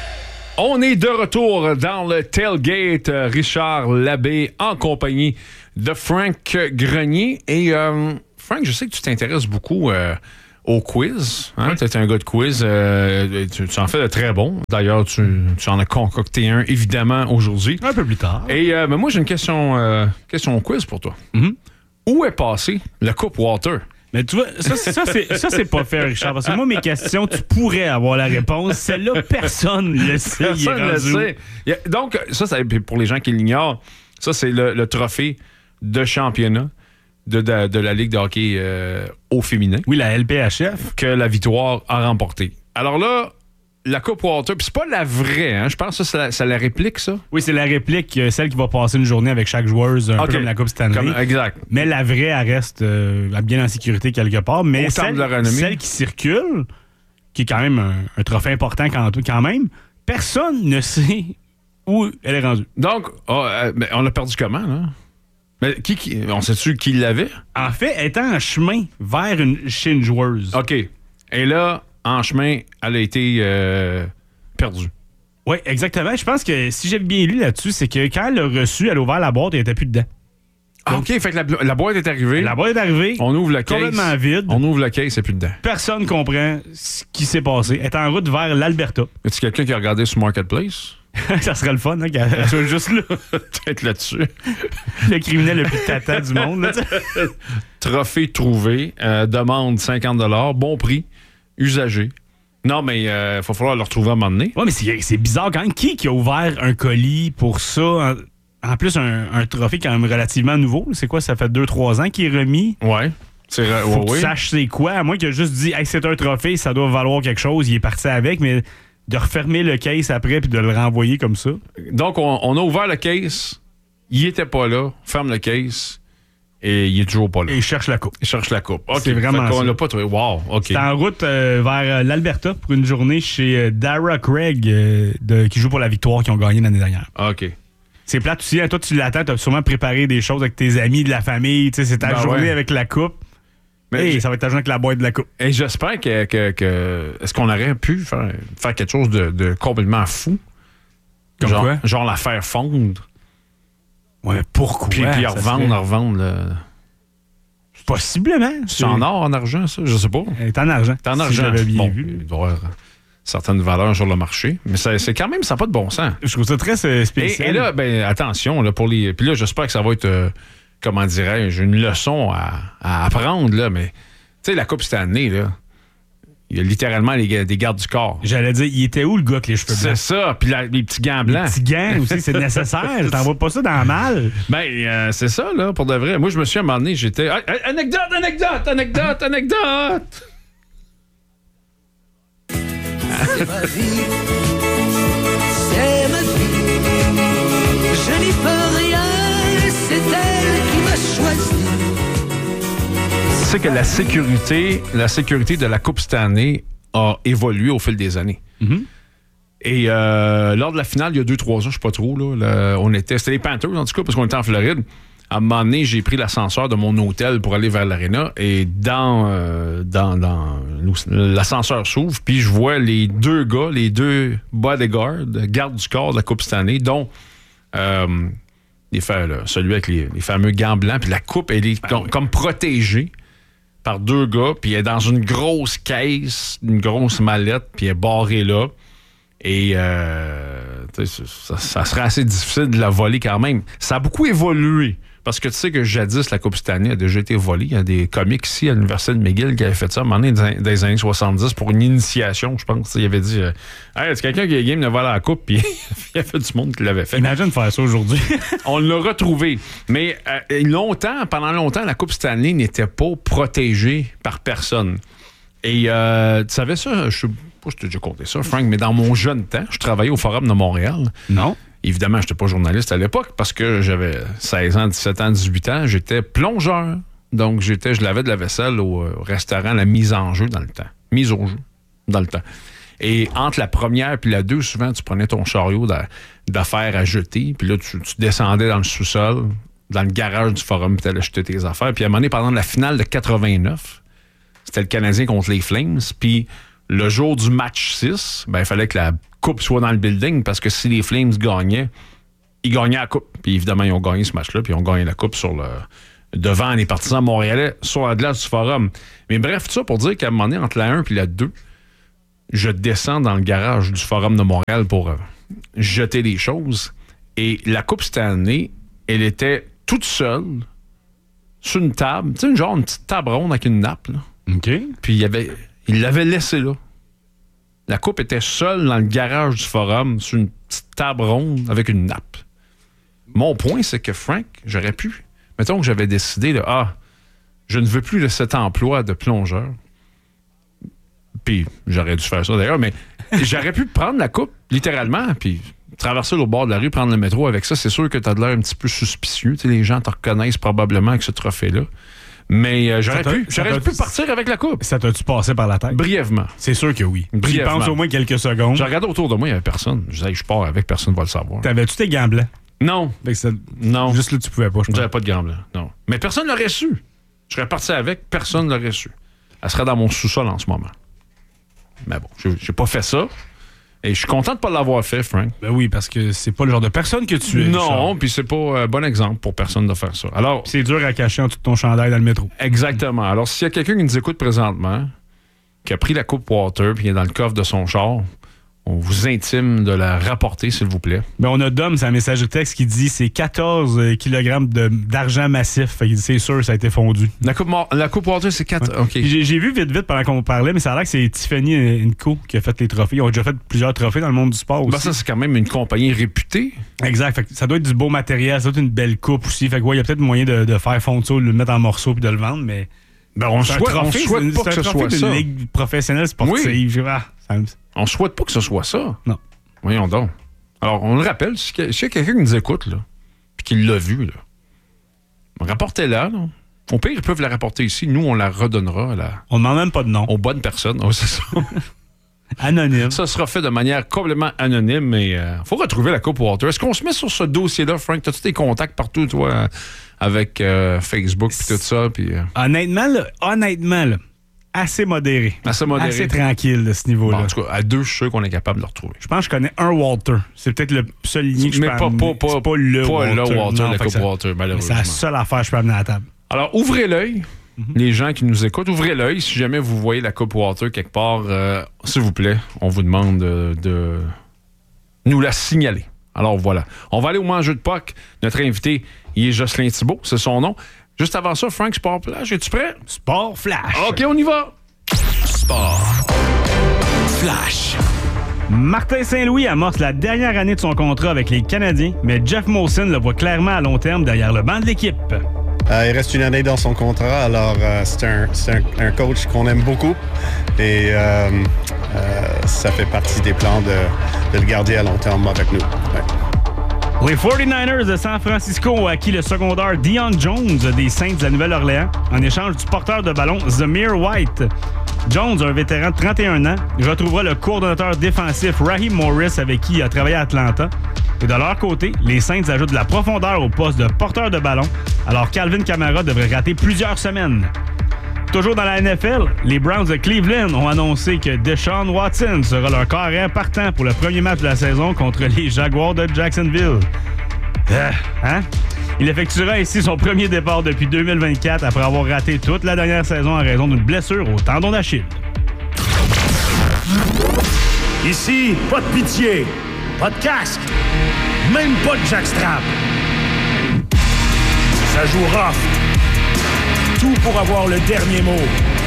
On est de retour dans le tailgate. Richard Labbé en compagnie de Frank Grenier. Et euh, Frank, je sais que tu t'intéresses beaucoup euh, au quiz. Hein? Oui. Tu es un gars de quiz. Euh, tu, tu en fais de très bons. D'ailleurs, tu, tu en as concocté un, évidemment, aujourd'hui. Un peu plus tard. Et euh, ben moi, j'ai une question, euh, question quiz pour toi. Mm-hmm. Où est passé la Coupe Water? Mais tu vois, ça, ça, c'est, ça, c'est pas fait, Richard. Parce que moi, mes questions, tu pourrais avoir la réponse. Celle-là, personne ne le sait. Personne ne le sait. A, donc, ça, ça, pour les gens qui l'ignorent, ça, c'est le, le trophée de championnat de, de, de la Ligue de hockey euh, au féminin. Oui, la L P H F. Que la Victoire a remporté. Alors là, la Coupe Water, puis c'est pas la vraie, hein? Je pense que ça, c'est la, c'est la réplique, ça? Oui, c'est la réplique, euh, celle qui va passer une journée avec chaque joueuse, un okay. peu comme la Coupe Stanley. Comme, exact. Mais la vraie, elle reste euh, bien en sécurité quelque part. Mais celle, celle qui circule, qui est quand même un, un trophée important quand, quand même, personne ne sait où elle est rendue. Donc, oh, euh, mais on a perdu comment, là? Mais qui, qui, on sait-tu qui l'avait? En fait, elle était en chemin vers une, chez une joueuse. OK. Et là... en chemin, elle a été euh, perdue. Oui, exactement. Je pense que si j'ai bien lu là-dessus, c'est que quand elle l'a reçu, elle a ouvert la boîte et elle n'était plus dedans. Ah, OK, fait que la, la boîte est arrivée. La boîte est arrivée. On ouvre la caisse. Complètement vide. On ouvre la caisse et plus dedans. Personne ne comprend ce qui s'est passé. Elle est en route vers l'Alberta. Y a-t-il quelqu'un qui a regardé sur Marketplace? Ça serait le fun, hein, qu'elle soit juste là. Peut-être là-dessus. Le criminel le plus tata du monde. Là, trophée trouvé. Euh, demande cinquante dollars. Bon prix. Usagé. Non, mais il euh, va falloir le retrouver à un moment donné. Oui, mais c'est, c'est bizarre quand même. Qui qui a ouvert un colis pour ça? En, en plus, un, un trophée quand même relativement nouveau. C'est quoi? Ça fait deux trois ans qu'il est remis. Ouais. C'est Faut ouais, que tu ouais. saches c'est quoi. À moins qu'il ait juste dit hey, c'est un trophée, ça doit valoir quelque chose. Il est parti avec, mais de refermer le case après puis de le renvoyer comme ça. Donc, on, on a ouvert le case. Il était pas là. Ferme le case. Et il est toujours pas là. Et il cherche la coupe. Il cherche la coupe. Okay. C'est vraiment ça. On l'a pas trouvé. Wow, OK. C'est en route euh, vers l'Alberta pour une journée chez euh, Dara Craig euh, de, qui joue pour la Victoire qui ont gagné l'année dernière. OK. C'est plate aussi. Hein, toi, tu l'attends. Tu as sûrement préparé des choses avec tes amis, de la famille. C'est ta ben journée ouais. avec la coupe. Mais hey, ça va être ta journée avec la boîte de la coupe. Et j'espère que... que, que est-ce qu'on aurait pu faire, faire quelque chose de, de complètement fou? Comme genre, quoi? Genre la faire fondre. Ouais, pourquoi? Puis, puis revendre, serait... revendre. Le... Possiblement. C'est en or, en argent, ça? Je sais pas. C'est en argent. C'est en argent. Si j'avais bien bon, vu. Il doit y avoir certaines valeurs sur le marché. Mais ça, c'est quand même, ça n'a pas de bon sens. Je trouve ça très spécial. Et, et là, ben, attention, là, pour les. Puis là, j'espère que ça va être, euh, comment dirais-je, une leçon à, à apprendre, là. Mais, tu sais, la Coupe Stanley, là. Il y a littéralement les, des gardes du corps. J'allais dire, il était où le gars avec les cheveux blancs? C'est ça, puis la, les petits gants blancs. Les petits gants aussi, c'est nécessaire. T'envoies pas ça dans le mal. Ben, euh, c'est ça, là, pour de vrai. Moi, je me suis à un moment donné, j'étais... Ah, anecdote, anecdote, anecdote, anecdote! C'est ma vie. C'est ma vie. Je n'y peux rien, c'est elle qui m'a choisi. Tu sais que la sécurité, la sécurité de la Coupe Stanley a évolué au fil des années. Mm-hmm. Et euh, lors de la finale, il y a deux, trois ans, je ne sais pas trop, là, là, on était, c'était les Panthers, en tout cas, parce qu'on était en Floride. À un moment donné, j'ai pris l'ascenseur de mon hôtel pour aller vers l'aréna et dans, euh, dans, dans l'ascenseur s'ouvre, puis je vois les deux gars, les deux bodyguards, gardes du corps de la Coupe Stanley, dont... Euh, les fa- là, celui avec les, les fameux gants blancs, puis la coupe, elle est ben com- oui. comme protégée par deux gars, puis elle est dans une grosse caisse, une grosse mallette, puis elle est barrée là. Et euh, ça, ça serait assez difficile de la voler quand même. Ça a beaucoup évolué. Parce que tu sais que jadis, la Coupe Stanley a déjà été volée. Il y a des comiques ici à l'Université de McGill qui avaient fait ça à un moment donné dans les années soixante-dix pour une initiation, je pense. Il avait dit euh, hey, c'est quelqu'un qui a game de voler la coupe, puis il y avait du monde qui l'avait fait. Imagine faire ça aujourd'hui. On l'a retrouvé. Mais euh, longtemps, pendant longtemps, la Coupe Stanley n'était pas protégée par personne. Et euh, tu savais ça? Je sais pas si tu as déjà compté ça, Frank, mais dans mon jeune temps, je travaillais au Forum de Montréal. Non. Évidemment, je n'étais pas journaliste à l'époque parce que j'avais seize ans, dix-sept ans, dix-huit ans. J'étais plongeur. Donc, j'étais, je lavais de la vaisselle au, au restaurant La Mise en Jeu dans le temps. Mise au jeu dans le temps. Et entre la première puis la deux, souvent, tu prenais ton chariot d'affaires à jeter. Puis là, tu, tu descendais dans le sous-sol, dans le garage du Forum, puis tu allais jeter tes affaires. Puis à un moment donné, pendant la finale de quatre-vingt-neuf, c'était le Canadien contre les Flames. Puis le jour du match six, ben, il fallait que la coupe soit dans le building parce que si les Flames gagnaient, ils gagnaient la coupe. Puis évidemment, ils ont gagné ce match-là, puis ils ont gagné la coupe sur le devant les partisans montréalais sur la glace du Forum. Mais bref, tout ça pour dire qu'à un moment donné, entre la un et la deux, je descends dans le garage du Forum de Montréal pour euh, jeter des choses. Et la coupe cette année, elle était toute seule sur une table. Tu sais, une genre une petite table ronde avec une nappe. Là. OK. Puis il, y avait, il l'avait laissée là. La coupe était seule dans le garage du Forum sur une petite table ronde avec une nappe. Mon point, c'est que Frank, j'aurais pu. Mettons que j'avais décidé, là, ah, je ne veux plus de cet emploi de plongeur. Puis j'aurais dû faire ça d'ailleurs, mais j'aurais pu prendre la coupe, littéralement, puis traverser le bord de la rue, prendre le métro avec ça. C'est sûr que tu as de l'air un petit peu suspicieux. Tu sais, les gens te reconnaissent probablement avec ce trophée-là. Mais euh, j'aurais pu, j'aurais pu partir avec la coupe. Ça t'a-tu passé par la tête? Brièvement. C'est sûr que oui. Brièvement. Tu penses au moins quelques secondes. Je regardais autour de moi, il n'y avait personne. Je disais, je pars avec, personne ne va le savoir. T'avais-tu tes gants blancs? Non. Ça... Non. Juste là, tu pouvais pas, je pense. J'avais pas de gants blancs, non. Mais personne ne l'aurait su. Je serais parti avec, personne ne l'aurait su. Elle serait dans mon sous-sol en ce moment. Mais bon, j'ai, j'ai pas fait ça. Et je suis content de ne pas l'avoir fait, Frank. Ben oui, parce que c'est pas le genre de personne que tu es. Non, puis c'est pas un bon exemple pour personne de faire ça. Alors, c'est dur à cacher en dessous de ton chandail dans le métro. Exactement. Alors, s'il y a quelqu'un qui nous écoute présentement, qui a pris la coupe Water puis qui est dans le coffre de son char, on vous intime de la rapporter, s'il vous plaît. Ben on a Dom, c'est un message de texte qui dit c'est quatorze kilogrammes de, d'argent massif. Fait qu'il dit c'est sûr, ça a été fondu. La coupe, la coupe Water, c'est quatre. Ouais. OK. J'ai, j'ai vu vite, vite pendant qu'on parlait, mais ça a l'air que c'est Tiffany Co qui a fait les trophées. Ils ont déjà fait plusieurs trophées dans le monde du sport aussi. Ben ça, c'est quand même une compagnie réputée. Exact. Fait que ça doit être du beau matériel, ça doit être une belle coupe aussi. Fait que ouais, il y a peut-être moyen de, de faire fondre ça, de le mettre en morceaux puis de le vendre, mais. Ben on souhaite, trophée, on souhaite pas que ce soit ça. C'est une ligue professionnelle sportive. Oui. Ah, ça me... On souhaite pas que ce soit ça. Non. Voyons donc. Alors, on le rappelle, s'il y a quelqu'un qui nous écoute, là, puis qui l'a vu, là, rapportez-la. Là. Au pire, ils peuvent la rapporter ici. Nous, on la redonnera. À la... On ne demande même pas de nom. Aux bonnes personnes. Oh, c'est ça. Anonyme. Ça sera fait de manière complètement anonyme, mais il euh, faut retrouver la coupe Water. Est-ce qu'on se met sur ce dossier-là, Frank? T'as-tu tes contacts partout, toi, avec euh, Facebook et tout ça? Pis, euh... Honnêtement, là, honnêtement, là, assez modéré. Assez modéré. Assez tranquille de ce niveau-là. Bon, en tout cas, à deux, je suis sûr qu'on est capable de le retrouver. Je pense que je connais un Walter. C'est peut-être le seul lien que je mais peux pas, amener. pas, pas, pas le pas Walter. le Walter, non, la coupe ça, Walter, malheureusement. C'est la seule affaire que je peux amener à la table. Alors, ouvrez l'œil. Mm-hmm. Les gens qui nous écoutent, ouvrez l'œil. Si jamais vous voyez la coupe Water quelque part, euh, s'il vous plaît, on vous demande de, de nous la signaler. Alors, voilà. On va aller au mangeux de Puck. Notre invité, il est Jocelyn Thibault, c'est son nom. Juste avant ça, Frank, Sport Flash, es-tu prêt? Sport Flash. OK, on y va. Sport Flash. Martin Saint-Louis amorce la dernière année de son contrat avec les Canadiens, mais Jeff Molson le voit clairement à long terme derrière le banc de l'équipe. Euh, il reste une année dans son contrat, alors euh, c'est, un, c'est un, un coach qu'on aime beaucoup et euh, euh, ça fait partie des plans de, de le garder à long terme avec nous. Ouais. Les forty-niners de San Francisco ont acquis le secondaire Dion Jones des Saints de la Nouvelle-Orléans en échange du porteur de ballon Zamir White. Jones, un vétéran de trente et un ans, retrouvera le coordonnateur défensif Raheem Morris avec qui il a travaillé à Atlanta. Et de leur côté, les Saints ajoutent de la profondeur au poste de porteur de ballon, alors Calvin Kamara devrait rater plusieurs semaines. Toujours dans la N F L, les Browns de Cleveland ont annoncé que Deshaun Watson sera leur carrière partant pour le premier match de la saison contre les Jaguars de Jacksonville. Euh, hein? Il effectuera ainsi son premier départ depuis deux mille vingt-quatre après avoir raté toute la dernière saison en raison d'une blessure au tendon d'Achille. Ici, pas de pitié, pas de casque, même pas de jackstrap. Ça joue rough. Tout pour avoir le dernier mot.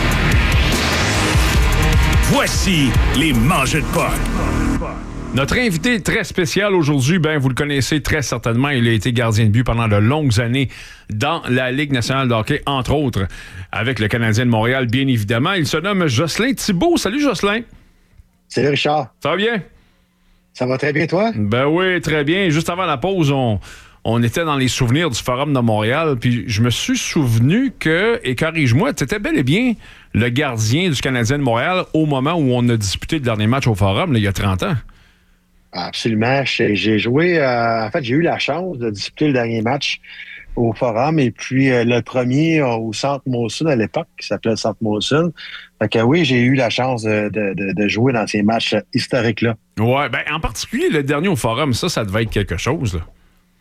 Voici les mangeux de Puck. Notre invité très spécial aujourd'hui, ben vous le connaissez très certainement, il a été gardien de but pendant de longues années dans la Ligue nationale de hockey, entre autres, avec le Canadien de Montréal, bien évidemment. Il se nomme Jocelyn Thibault. Salut Jocelyn. Salut Richard. Ça va bien? Ça va très bien, toi? Ben oui, très bien. Juste avant la pause, on... On était dans les souvenirs du Forum de Montréal, puis je me suis souvenu que, et corrige-moi, tu étais bel et bien le gardien du Canadien de Montréal au moment où on a disputé le dernier match au Forum, là, il y a trente ans. Absolument. J'ai joué, euh, en fait, j'ai eu la chance de disputer le dernier match au Forum, et puis euh, le premier euh, au Centre Molson à l'époque, qui s'appelait le Centre Molson. Fait que oui, j'ai eu la chance de, de, de jouer dans ces matchs historiques-là. Ouais, ben en particulier le dernier au Forum, ça, ça devait être quelque chose, là.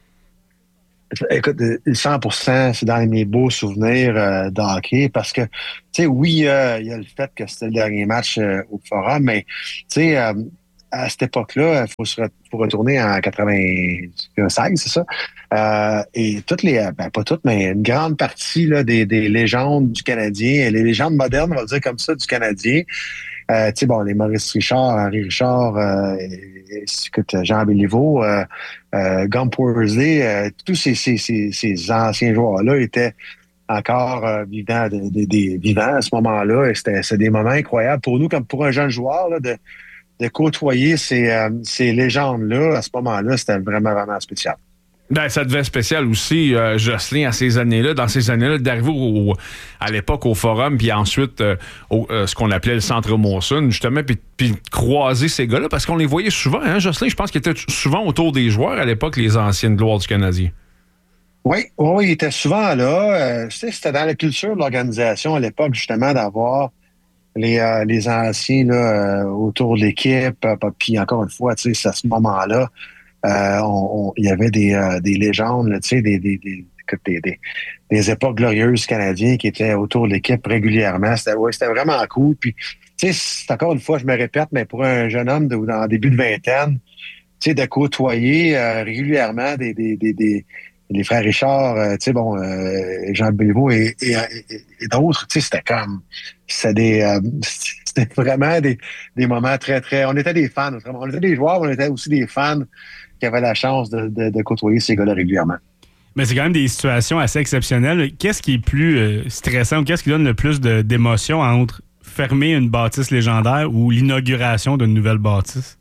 Écoute, cent pour cent, c'est dans mes beaux souvenirs euh, de hockey parce que, tu sais, oui, euh, il y a le fait que c'était le dernier match euh, au Forum, mais, tu sais, euh, à cette époque-là, il faut se re- faut retourner en quatre-vingt-seize, c'est ça? Euh, et toutes les, ben pas toutes, mais une grande partie là, des, des légendes du Canadien, les légendes modernes, on va le dire comme ça, du Canadien, euh, tu sais, bon, les Maurice Richard, Henri Richard, euh, écoute, Jean Béliveau, euh, euh, Gump Worsley, euh, tous ces, ces, ces, ces anciens joueurs-là étaient encore euh, vivants, de, de, de, vivants à ce moment-là. Et c'était, c'était des moments incroyables pour nous, comme pour un jeune joueur, là, de, de côtoyer ces, euh, ces légendes-là. À ce moment-là, c'était vraiment, vraiment spécial. Ben, ça devait être spécial aussi, euh, Jocelyn, à ces années-là, dans ces années-là, d'arriver au, à l'époque au Forum, puis ensuite euh, au, euh, ce qu'on appelait le Centre Molson, justement, puis, puis croiser ces gars-là, parce qu'on les voyait souvent, hein, Jocelyn, je pense qu'ils étaient souvent autour des joueurs à l'époque, les anciennes gloires du Canadien. Oui, oui, ils étaient souvent là. Euh, tu sais, c'était dans la culture de l'organisation à l'époque, justement, d'avoir les, euh, les anciens là, euh, autour de l'équipe, euh, puis encore une fois, tu sais, à ce moment-là, Euh, on, on, il y avait des, euh, des légendes, tu sais, des, des, des, des, des, des époques glorieuses canadiens qui étaient autour de l'équipe régulièrement. C'était, ouais, c'était vraiment cool. Puis, tu sais, c'est encore une fois, je me répète, mais pour un jeune homme de, dans le début de vingtaine, tu sais, de côtoyer euh, régulièrement des, des, des, des, des frères Richard, euh, tu sais, bon, euh, Jean Béliveau et, et, et, et d'autres, tu sais, c'était comme, c'était des, euh, c'était vraiment des, des moments très, très, on était des fans, on était des joueurs, on était aussi des fans qui avaient la chance de, de, de côtoyer ces gars-là régulièrement. Mais c'est quand même des situations assez exceptionnelles. Qu'est-ce qui est plus euh, stressant ou qu'est-ce qui donne le plus de, d'émotion entre fermer une bâtisse légendaire ou l'inauguration d'une nouvelle bâtisse?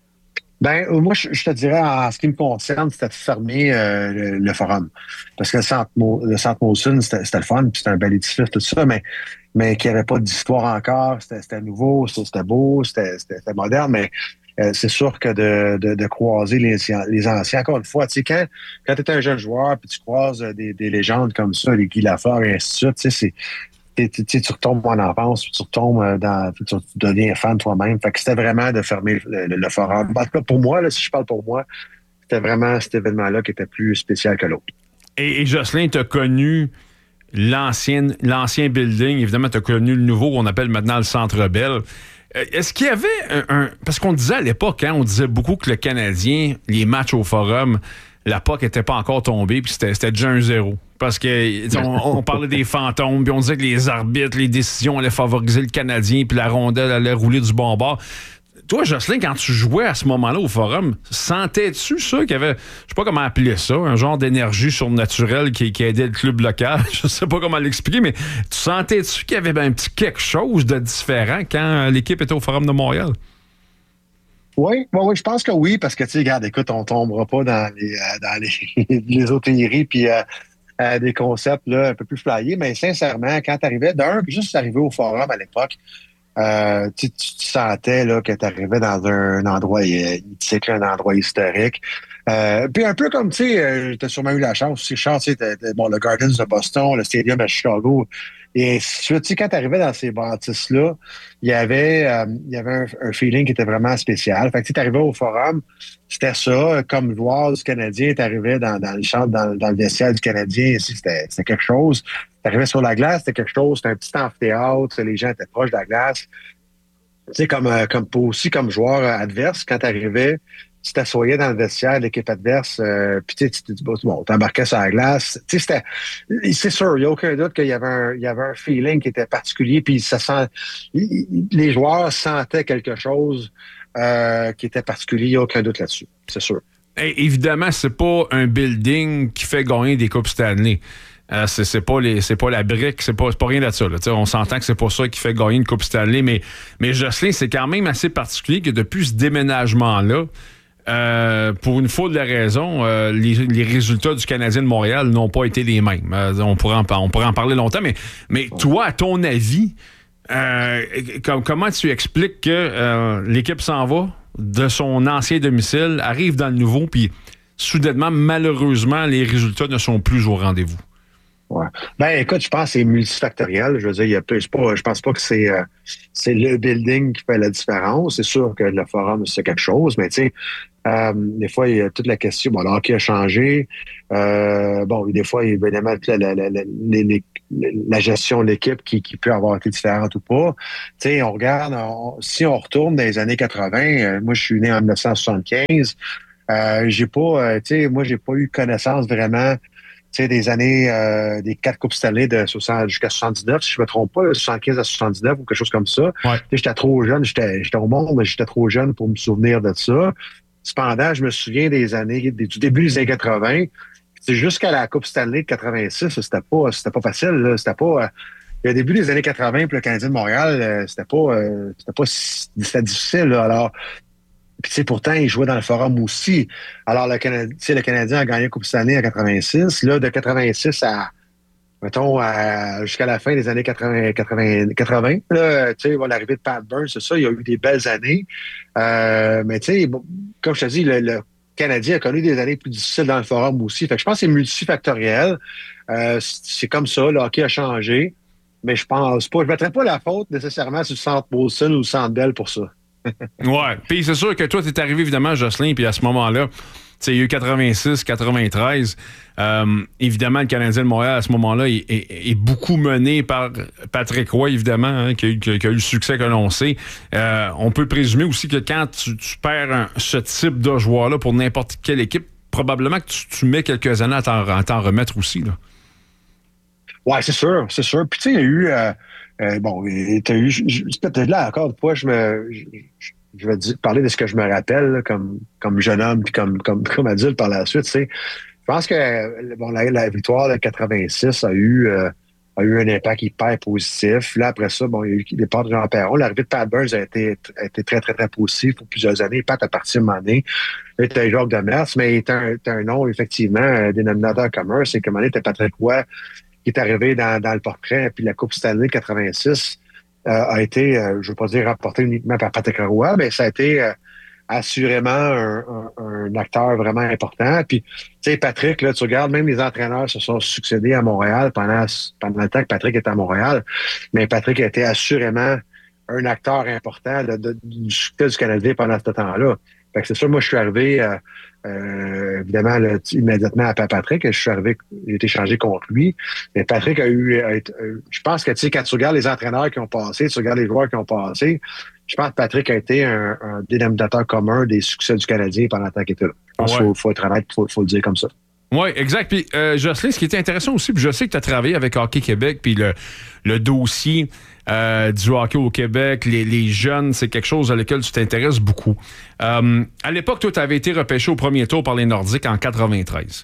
Ben, moi, je, je te dirais, en ce qui me concerne, c'était de fermer euh, le, le Forum. Parce que le Centre, le Centre Molson, c'était, c'était le fun, puis c'était un bel édifice, tout ça, mais, mais qu'il n'y avait pas d'histoire encore. C'était, c'était nouveau, c'était, c'était beau, c'était, c'était, c'était moderne, mais Euh, c'est sûr que de, de, de croiser les, les anciens, encore une fois, tu sais, quand, quand tu es un jeune joueur puis tu croises des, des légendes comme ça, les Guy Lafleur et ainsi de suite, tu sais, c'est, tu, tu, tu retombes en enfance, puis tu retombes dans, tu, tu deviens fan toi-même. Fait que c'était vraiment de fermer le, le, le Forum. En tout cas, pour moi, là, si je parle pour moi, c'était vraiment cet événement-là qui était plus spécial que l'autre. Et, et Jocelyn, tu as connu l'ancien, l'ancien building. Évidemment, tu as connu le nouveau qu'on appelle maintenant le Centre Bell. Est-ce qu'il y avait un, un... Parce qu'on disait à l'époque, hein, on disait beaucoup que le Canadien, les matchs au Forum, la P O C n'était pas encore tombée, puis c'était, c'était déjà un zéro. Parce que on, on parlait des fantômes, puis on disait que les arbitres, les décisions allaient favoriser le Canadien, puis la rondelle allait rouler du bon bord. Toi, Jocelyn, quand tu jouais à ce moment-là au Forum, sentais-tu ça qu'il y avait, je sais pas comment appeler ça, un genre d'énergie surnaturelle qui, qui aidait le club local? Je sais pas comment l'expliquer, mais tu sentais-tu qu'il y avait un petit quelque chose de différent quand l'équipe était au Forum de Montréal? Oui, oui, oui, je pense que oui, parce que, tu sais, regarde, écoute, on tombera pas dans les, euh, dans les, les hôtelleries puis euh, euh, des concepts là, un peu plus flyés, mais sincèrement, quand tu arrivais d'un, puis juste arrivé au Forum à l'époque, Euh, tu, tu, tu sentais là, que tu arrivais dans un, un endroit mythique, un endroit historique. Euh, puis un peu comme, tu sais, tu as sûrement eu la chance aussi, Charles, tu sais, bon, le Gardens de Boston, le Stadium à Chicago, et ainsi de suite. Tu sais, quand tu arrivais dans ces bâtisses-là, il y avait, euh, il y avait un, un feeling qui était vraiment spécial. Fait que tu arrivais au Forum, c'était ça, comme joueur du Canadien, tu arrivais dans, dans le champ, dans, dans le vestiaire du Canadien, ici, c'était, c'était quelque chose. Tu arrivais sur la glace, c'était quelque chose, c'était un petit amphithéâtre, les gens étaient proches de la glace. Tu sais, comme, comme aussi comme joueur adverse, quand tu arrivais, tu t'assoyais dans le vestiaire de l'équipe adverse, euh, puis tu sais, bon, t'embarquais sur la glace. Tu sais, c'était, c'est sûr, il n'y a aucun doute qu'il y avait un, il y avait un feeling qui était particulier, puis ça sent, les joueurs sentaient quelque chose euh, qui était particulier, il n'y a aucun doute là-dessus, c'est sûr. Et évidemment, c'est pas un building qui fait gagner des Coupes Stanley. Euh, c'est, c'est, pas les, c'est pas la brique, c'est pas, c'est pas rien de ça. Là. On s'entend que c'est pas ça qui fait gagner une Coupe Stanley, mais, mais Jocelyn, c'est quand même assez particulier que depuis ce déménagement-là, euh, pour une fois de la raison, euh, les, les résultats du Canadien de Montréal n'ont pas été les mêmes. Euh, on, pourrait en, on pourrait en parler longtemps, mais, mais toi, à ton avis, euh, com- comment tu expliques que euh, l'équipe s'en va de son ancien domicile, arrive dans le nouveau, puis soudainement, malheureusement, les résultats ne sont plus au rendez-vous? Ouais. Ben, écoute, je pense que c'est multifactoriel. Je veux dire, il y a, c'est pas, je pense pas que c'est, euh, c'est le building qui fait la différence. C'est sûr que le forum, c'est quelque chose, mais tu sais, euh, des fois, il y a toute la question. Bon, le hockey a changé. Euh, bon, des fois, évidemment, la, la, la, la, la, la gestion de l'équipe qui, qui peut avoir été différente ou pas. Tu sais, on regarde, on, si on retourne dans les années quatre-vingts, euh, moi, je suis né en dix-neuf cent soixante-quinze. Euh, j'ai pas, euh, tu sais, moi, j'ai pas eu connaissance vraiment. Tu sais, des années, euh, des quatre Coupes Stanley de soixante jusqu'à soixante-dix-neuf, si je me trompe pas, soixante-quinze à soixante-dix-neuf ou quelque chose comme ça. Ouais. Tu sais, j'étais trop jeune, j'étais, j'étais au monde, mais j'étais trop jeune pour me souvenir de ça. Cependant, je me souviens des années, des, du début des années quatre-vingts. C'est jusqu'à la Coupe Stanley de quatre-vingt-six, c'était pas, c'était pas facile, là. C'était pas, euh, le début des années quatre-vingts, puis le Canadien de Montréal, euh, c'était pas, euh, c'était pas, c'était difficile, là. Alors, puis, tu sais, pourtant, il jouait dans le forum aussi. Alors, le Canadien, tu sais, le Canadien a gagné la Coupe Stanley en quatre-vingt-six. Là, de quatre-vingt-six à, mettons, à, jusqu'à la fin des années quatre-vingts, quatre-vingts, quatre-vingts là, tu sais, bon, l'arrivée de Pat Burns, c'est ça, il y a eu des belles années. Euh, mais, tu sais, bon, comme je te dis, le, le Canadien a connu des années plus difficiles dans le forum aussi. Fait que je pense que c'est multifactoriel. Euh, c'est comme ça, le hockey a changé. Mais je pense pas, je ne mettrais pas la faute nécessairement sur le Centre Molson ou le Centre Bell pour ça. Ouais. Puis c'est sûr que toi, tu es arrivé évidemment, Jocelyn, puis à ce moment-là, tu sais, il y a eu quatre-vingt-six, quatre-vingt-treize. Euh, évidemment, le Canadien de Montréal, à ce moment-là, est, est, est beaucoup mené par Patrick Roy, évidemment, hein, qui, a eu, qui a eu le succès que l'on sait. Euh, on peut présumer aussi que quand tu, tu perds un, ce type de joueur-là pour n'importe quelle équipe, probablement que tu, tu mets quelques années à t'en, à t'en remettre aussi, là. Ouais, c'est sûr, c'est sûr. Puis tu sais, il y a eu... Euh, euh, bon, tu as eu... Peut-être là, encore une fois, je me... Je, je vais dire, parler de ce que je me rappelle là, comme, comme jeune homme puis comme, comme, comme adulte par la suite. Tu sais, je pense que bon, la, la victoire de quatre-vingt-six a eu, euh, a eu un impact hyper positif. Là, après ça, bon, il y a eu le départ de Jean Perron. L'arrivée de Pat Burns a été, a été très, très, très positif pour plusieurs années. Pat a parti à un moment donné. Là, il était Jacques Demers, mais il était un, un nom, effectivement, un dénominateur commun. C'est que un moment donné, c'était Patrick Roy qui est arrivé dans, dans le portrait. Puis la Coupe Stanley quatre-vingt-six euh, a été, euh, je ne veux pas dire rapportée uniquement par Patrick Roy, mais ça a été euh, assurément un, un, un acteur vraiment important. Puis, tu sais, Patrick, là, tu regardes, même les entraîneurs se sont succédés à Montréal pendant, pendant le temps que Patrick était à Montréal. Mais Patrick a été assurément un acteur important de, de, du succès du Canadien pendant ce temps-là. Fait que c'est sûr, moi, je suis arrivé... Euh, Euh, évidemment, là, immédiatement après Patrick, je suis arrivé, j'ai été changé contre lui. Mais Patrick a eu, a été, euh, je pense que, tu sais, quand tu regardes les entraîneurs qui ont passé, tu regardes les joueurs qui ont passé, je pense que Patrick a été un, un dénominateur commun des succès du Canadien pendant le temps qu'il était là. Je pense qu'il ouais. faut, faut être honnête, il faut, faut le dire comme ça. Oui, exact. Puis, euh, Jocelyn, ce qui était intéressant aussi, puis je sais que tu as travaillé avec Hockey Québec, puis le, le dossier euh, du hockey au Québec, les, les jeunes, c'est quelque chose à laquelle tu t'intéresses beaucoup. Euh, à l'époque, toi, tu avais été repêché au premier tour par les Nordiques en quatre-vingt-treize.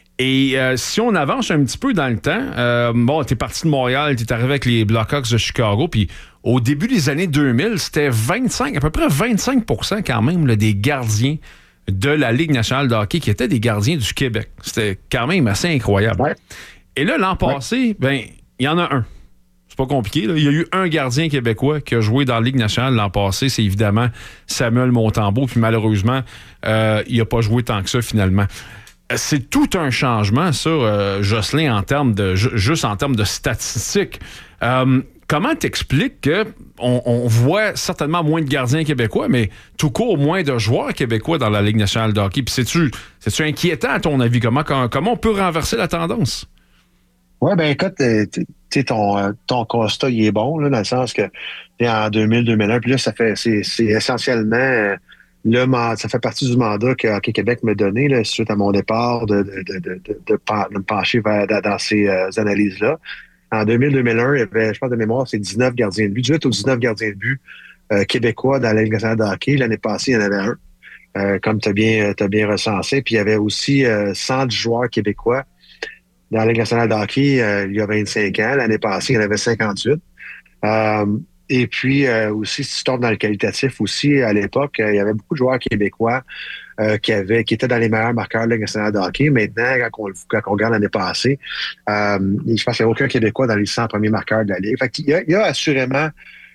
Et euh, si on avance un petit peu dans le temps, euh, bon, t'es parti de Montréal, t'es arrivé avec les Blackhawks de Chicago, puis au début des années deux mille, c'était vingt-cinq, à peu près vingt-cinq pour cent quand même là, des gardiens de la Ligue nationale de hockey qui étaient des gardiens du Québec. C'était quand même assez incroyable. Ouais. Et là, l'an passé, ouais. ben, il y en a un. C'est pas compliqué, là. Il y a eu un gardien québécois qui a joué dans la Ligue nationale l'an passé. C'est évidemment Samuel Montembeault. Puis malheureusement, euh, il n'a pas joué tant que ça finalement. C'est tout un changement, ça, euh, Jocelyn, en termes de, juste en termes de statistiques. Euh, comment t'expliques qu'on on voit certainement moins de gardiens québécois, mais tout court moins de joueurs québécois dans la Ligue nationale de hockey? Puis c'est-tu, c'est-tu inquiétant, à ton avis? Comment, comment on peut renverser la tendance? Oui, ben écoute, tu sais, ton, ton constat, il est bon, là, dans le sens que en deux mille, deux mille un, puis là, ça fait, c'est, c'est essentiellement... Le, ça fait partie du mandat que Hockey Québec m'a donné là, suite à mon départ de, de, de, de, de, de, de me pencher vers, dans ces euh, analyses-là. En deux mille, deux mille un, il y avait, je pense de mémoire, c'est dix-neuf gardiens de but. dix-huit ou dix-neuf gardiens de but euh, québécois dans la Ligue nationale de hockey. L'année passée, il y en avait un, euh, comme tu as bien, t'as bien recensé. Puis il y avait aussi euh, cent dix joueurs québécois dans la Ligue nationale de hockey euh, il y a vingt-cinq ans. L'année passée, il y en avait cinquante-huit. Euh, Et puis euh, aussi, si tu tombes dans le qualitatif aussi, à l'époque, euh, il y avait beaucoup de joueurs québécois euh, qui avaient, qui étaient dans les meilleurs marqueurs de la Ligue nationale de hockey. Maintenant, quand on, quand on regarde l'année passée, euh, je pense qu'il n'y a aucun Québécois dans les cent premiers marqueurs de la Ligue. Fait qu'il y a, il y a assurément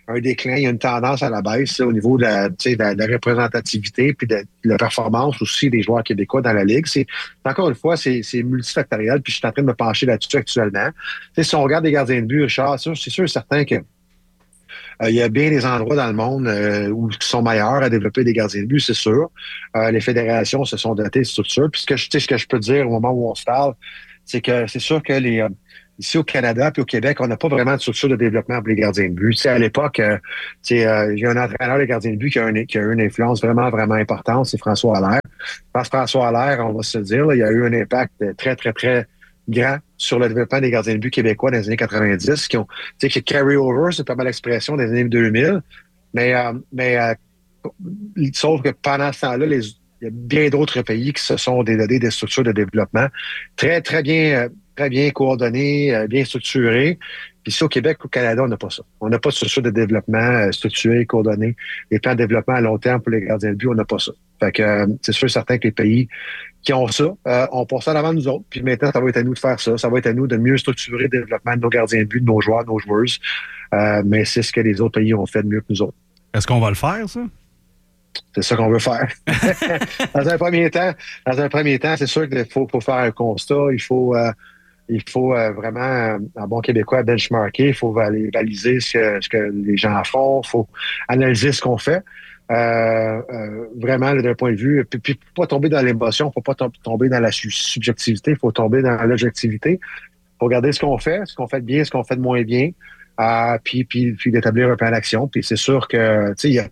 un déclin, il y a une tendance à la baisse là, au niveau de la, de la, de la représentativité puis de, de la performance aussi des joueurs québécois dans la Ligue. C'est, encore une fois, c'est, c'est multifactoriel, puis je suis en train de me pencher là-dessus actuellement. T'sais, si on regarde les gardiens de but, Richard, c'est sûr, c'est sûr et certain que euh, il y a bien des endroits dans le monde euh, où ils sont meilleurs à développer des gardiens de but, c'est sûr. Euh, les fédérations se sont dotées de structures. Puis ce que, je, ce que je peux dire au moment où on se parle, c'est que c'est sûr que les... Euh, ici au Canada puis au Québec, on n'a pas vraiment de structure de développement pour les gardiens de but. Tu sais, à l'époque, euh, tu sais, euh, il y a un entraîneur de gardiens de but qui a, un, qui a eu une influence vraiment, vraiment importante, c'est François Allaire. Parce que François Allaire, on va se le dire, là, il a eu un impact très, très, très grand sur le développement des gardiens de but québécois dans les années quatre-vingt-dix, qui ont, tu sais, qui carry over, c'est pas mal l'expression, des années deux mille. Mais, euh, mais euh, sauf que pendant ce temps-là, les, il y a bien d'autres pays qui se sont dotés des structures de développement très, très bien, euh, très bien coordonnées, euh, bien structurées. Puis ici, au Québec, au Canada, on n'a pas ça. On n'a pas de structure de développement euh, structurée, coordonnée. Les plans de développement à long terme pour les gardiens de but, on n'a pas ça. Fait que euh, c'est sûr et certain que les pays qui ont ça, euh, on passe ça avant nous autres. Puis maintenant, ça va être à nous de faire ça. Ça va être à nous de mieux structurer le développement de nos gardiens de but, de nos joueurs, de nos joueuses. Euh, mais c'est ce que les autres pays ont fait de mieux que nous autres. Est-ce qu'on va le faire, ça? C'est ça qu'on veut faire. dans un premier temps, dans un premier temps, c'est sûr qu'il faut, faut faire un constat. Il faut, euh, il faut euh, vraiment, en bon québécois, benchmarker. Il faut baliser ce que, ce que les gens font. Il faut analyser ce qu'on fait. Euh, euh, vraiment, là, d'un point de vue, puis, puis pas tomber dans l'émotion, il ne faut pas tomber dans la subjectivité, il faut tomber dans l'objectivité. Il faut regarder ce qu'on fait, ce qu'on fait de bien, ce qu'on fait de moins bien, euh, puis, puis, puis d'établir un plan d'action. Puis c'est sûr que, tu sais, il y a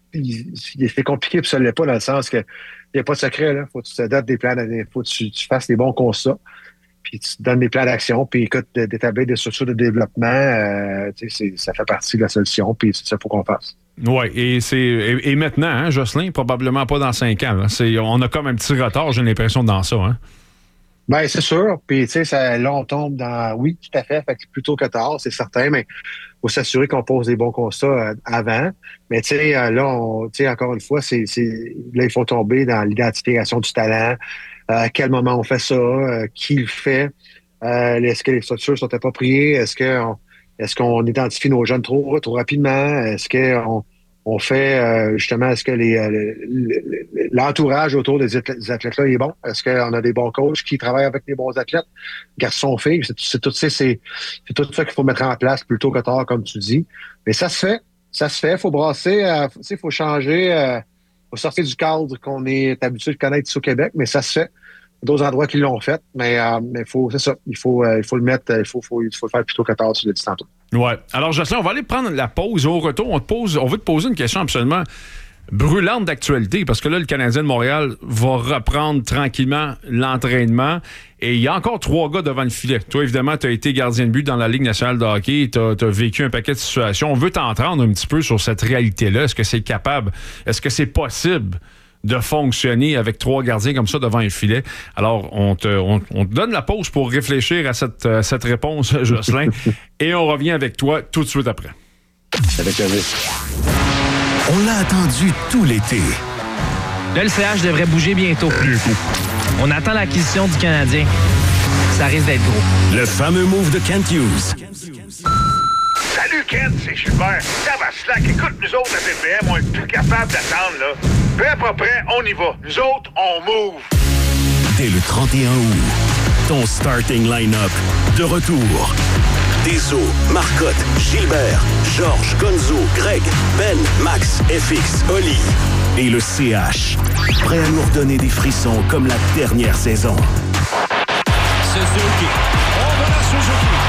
c'est compliqué, puis ça ne l'est pas dans le sens que il n'y a pas de secret, là. Faut que tu te donnes des plans, faut que tu, tu fasses des bons constats, puis tu te donnes des plans d'action, puis écoute, d'établir des structures de développement, euh, tu sais, ça fait partie de la solution, puis c'est ça qu'il faut qu'on fasse. Oui, et c'est et, et maintenant, hein, Jocelyn, probablement pas dans cinq ans. Là. C'est, on a comme un petit retard, j'ai l'impression, dans ça. Hein? Bien, c'est sûr. Puis, tu sais, ça, là, on tombe dans... Oui, tout à fait. Fait que plutôt que tard, c'est certain, mais il faut s'assurer qu'on pose des bons constats euh, avant. Mais, tu sais, euh, là, on, tu sais, encore une fois, c'est, c'est... là, il faut tomber dans l'identification du talent. Euh, à quel moment on fait ça? Euh, qui le fait? Euh, est-ce que les structures sont appropriées? Est-ce qu'on, est-ce qu'on identifie nos jeunes trop, trop rapidement? Est-ce qu'on on fait, euh, justement, est-ce que les, euh, l'entourage autour des athlètes-là est bon? Est-ce qu'on a des bons coachs qui travaillent avec les bons athlètes? Garçons, filles, c'est, c'est, tout, c'est, c'est, c'est tout ça qu'il faut mettre en place plutôt que tard, comme tu dis. Mais ça se fait. Ça se fait. Il faut brasser. Il euh, faut changer. Il euh, faut sortir du cadre qu'on est habitué de connaître ici au Québec, mais ça se fait. Il y a d'autres endroits qui l'ont fait, mais, euh, mais faut, c'est ça. Il faut, euh, il faut le mettre, il faut, faut, il faut le faire plutôt que tard, tu l'as dit tantôt. Ouais. Alors, Jocelyn, on va aller prendre la pause. Au retour, on te pose, on veut te poser une question absolument brûlante d'actualité, parce que là, le Canadien de Montréal va reprendre tranquillement l'entraînement. Et il y a encore trois gars devant le filet. Toi, évidemment, tu as été gardien de but dans la Ligue nationale de hockey. Tu as vécu un paquet de situations. On veut t'entendre un petit peu sur cette réalité-là. Est-ce que c'est capable? Est-ce que c'est possible de fonctionner avec trois gardiens comme ça devant un filet? Alors, on te, on, on te donne la pause pour réfléchir à cette, à cette réponse, Jocelyn, et on revient avec toi tout de suite après. Avec un On l'a attendu tout l'été. Le L C H devrait bouger bientôt. On attend l'acquisition du Canadien. Ça risque d'être gros. Le fameux move de Kent Hughes. Salut Kent, c'est Gilbert. Ça va slack. Écoute, nous autres à T P M, on est plus capable d'attendre, là. Peu à peu près, on y va. Nous autres, on move. Dès le trente et un août, ton starting line-up de retour. Deso, Marcotte, Gilbert, Georges, Gonzo, Greg, Ben, Max, F X, Oli et le C H. Prêt à nous redonner des frissons comme la dernière saison. Suzuki. On va la Suzuki.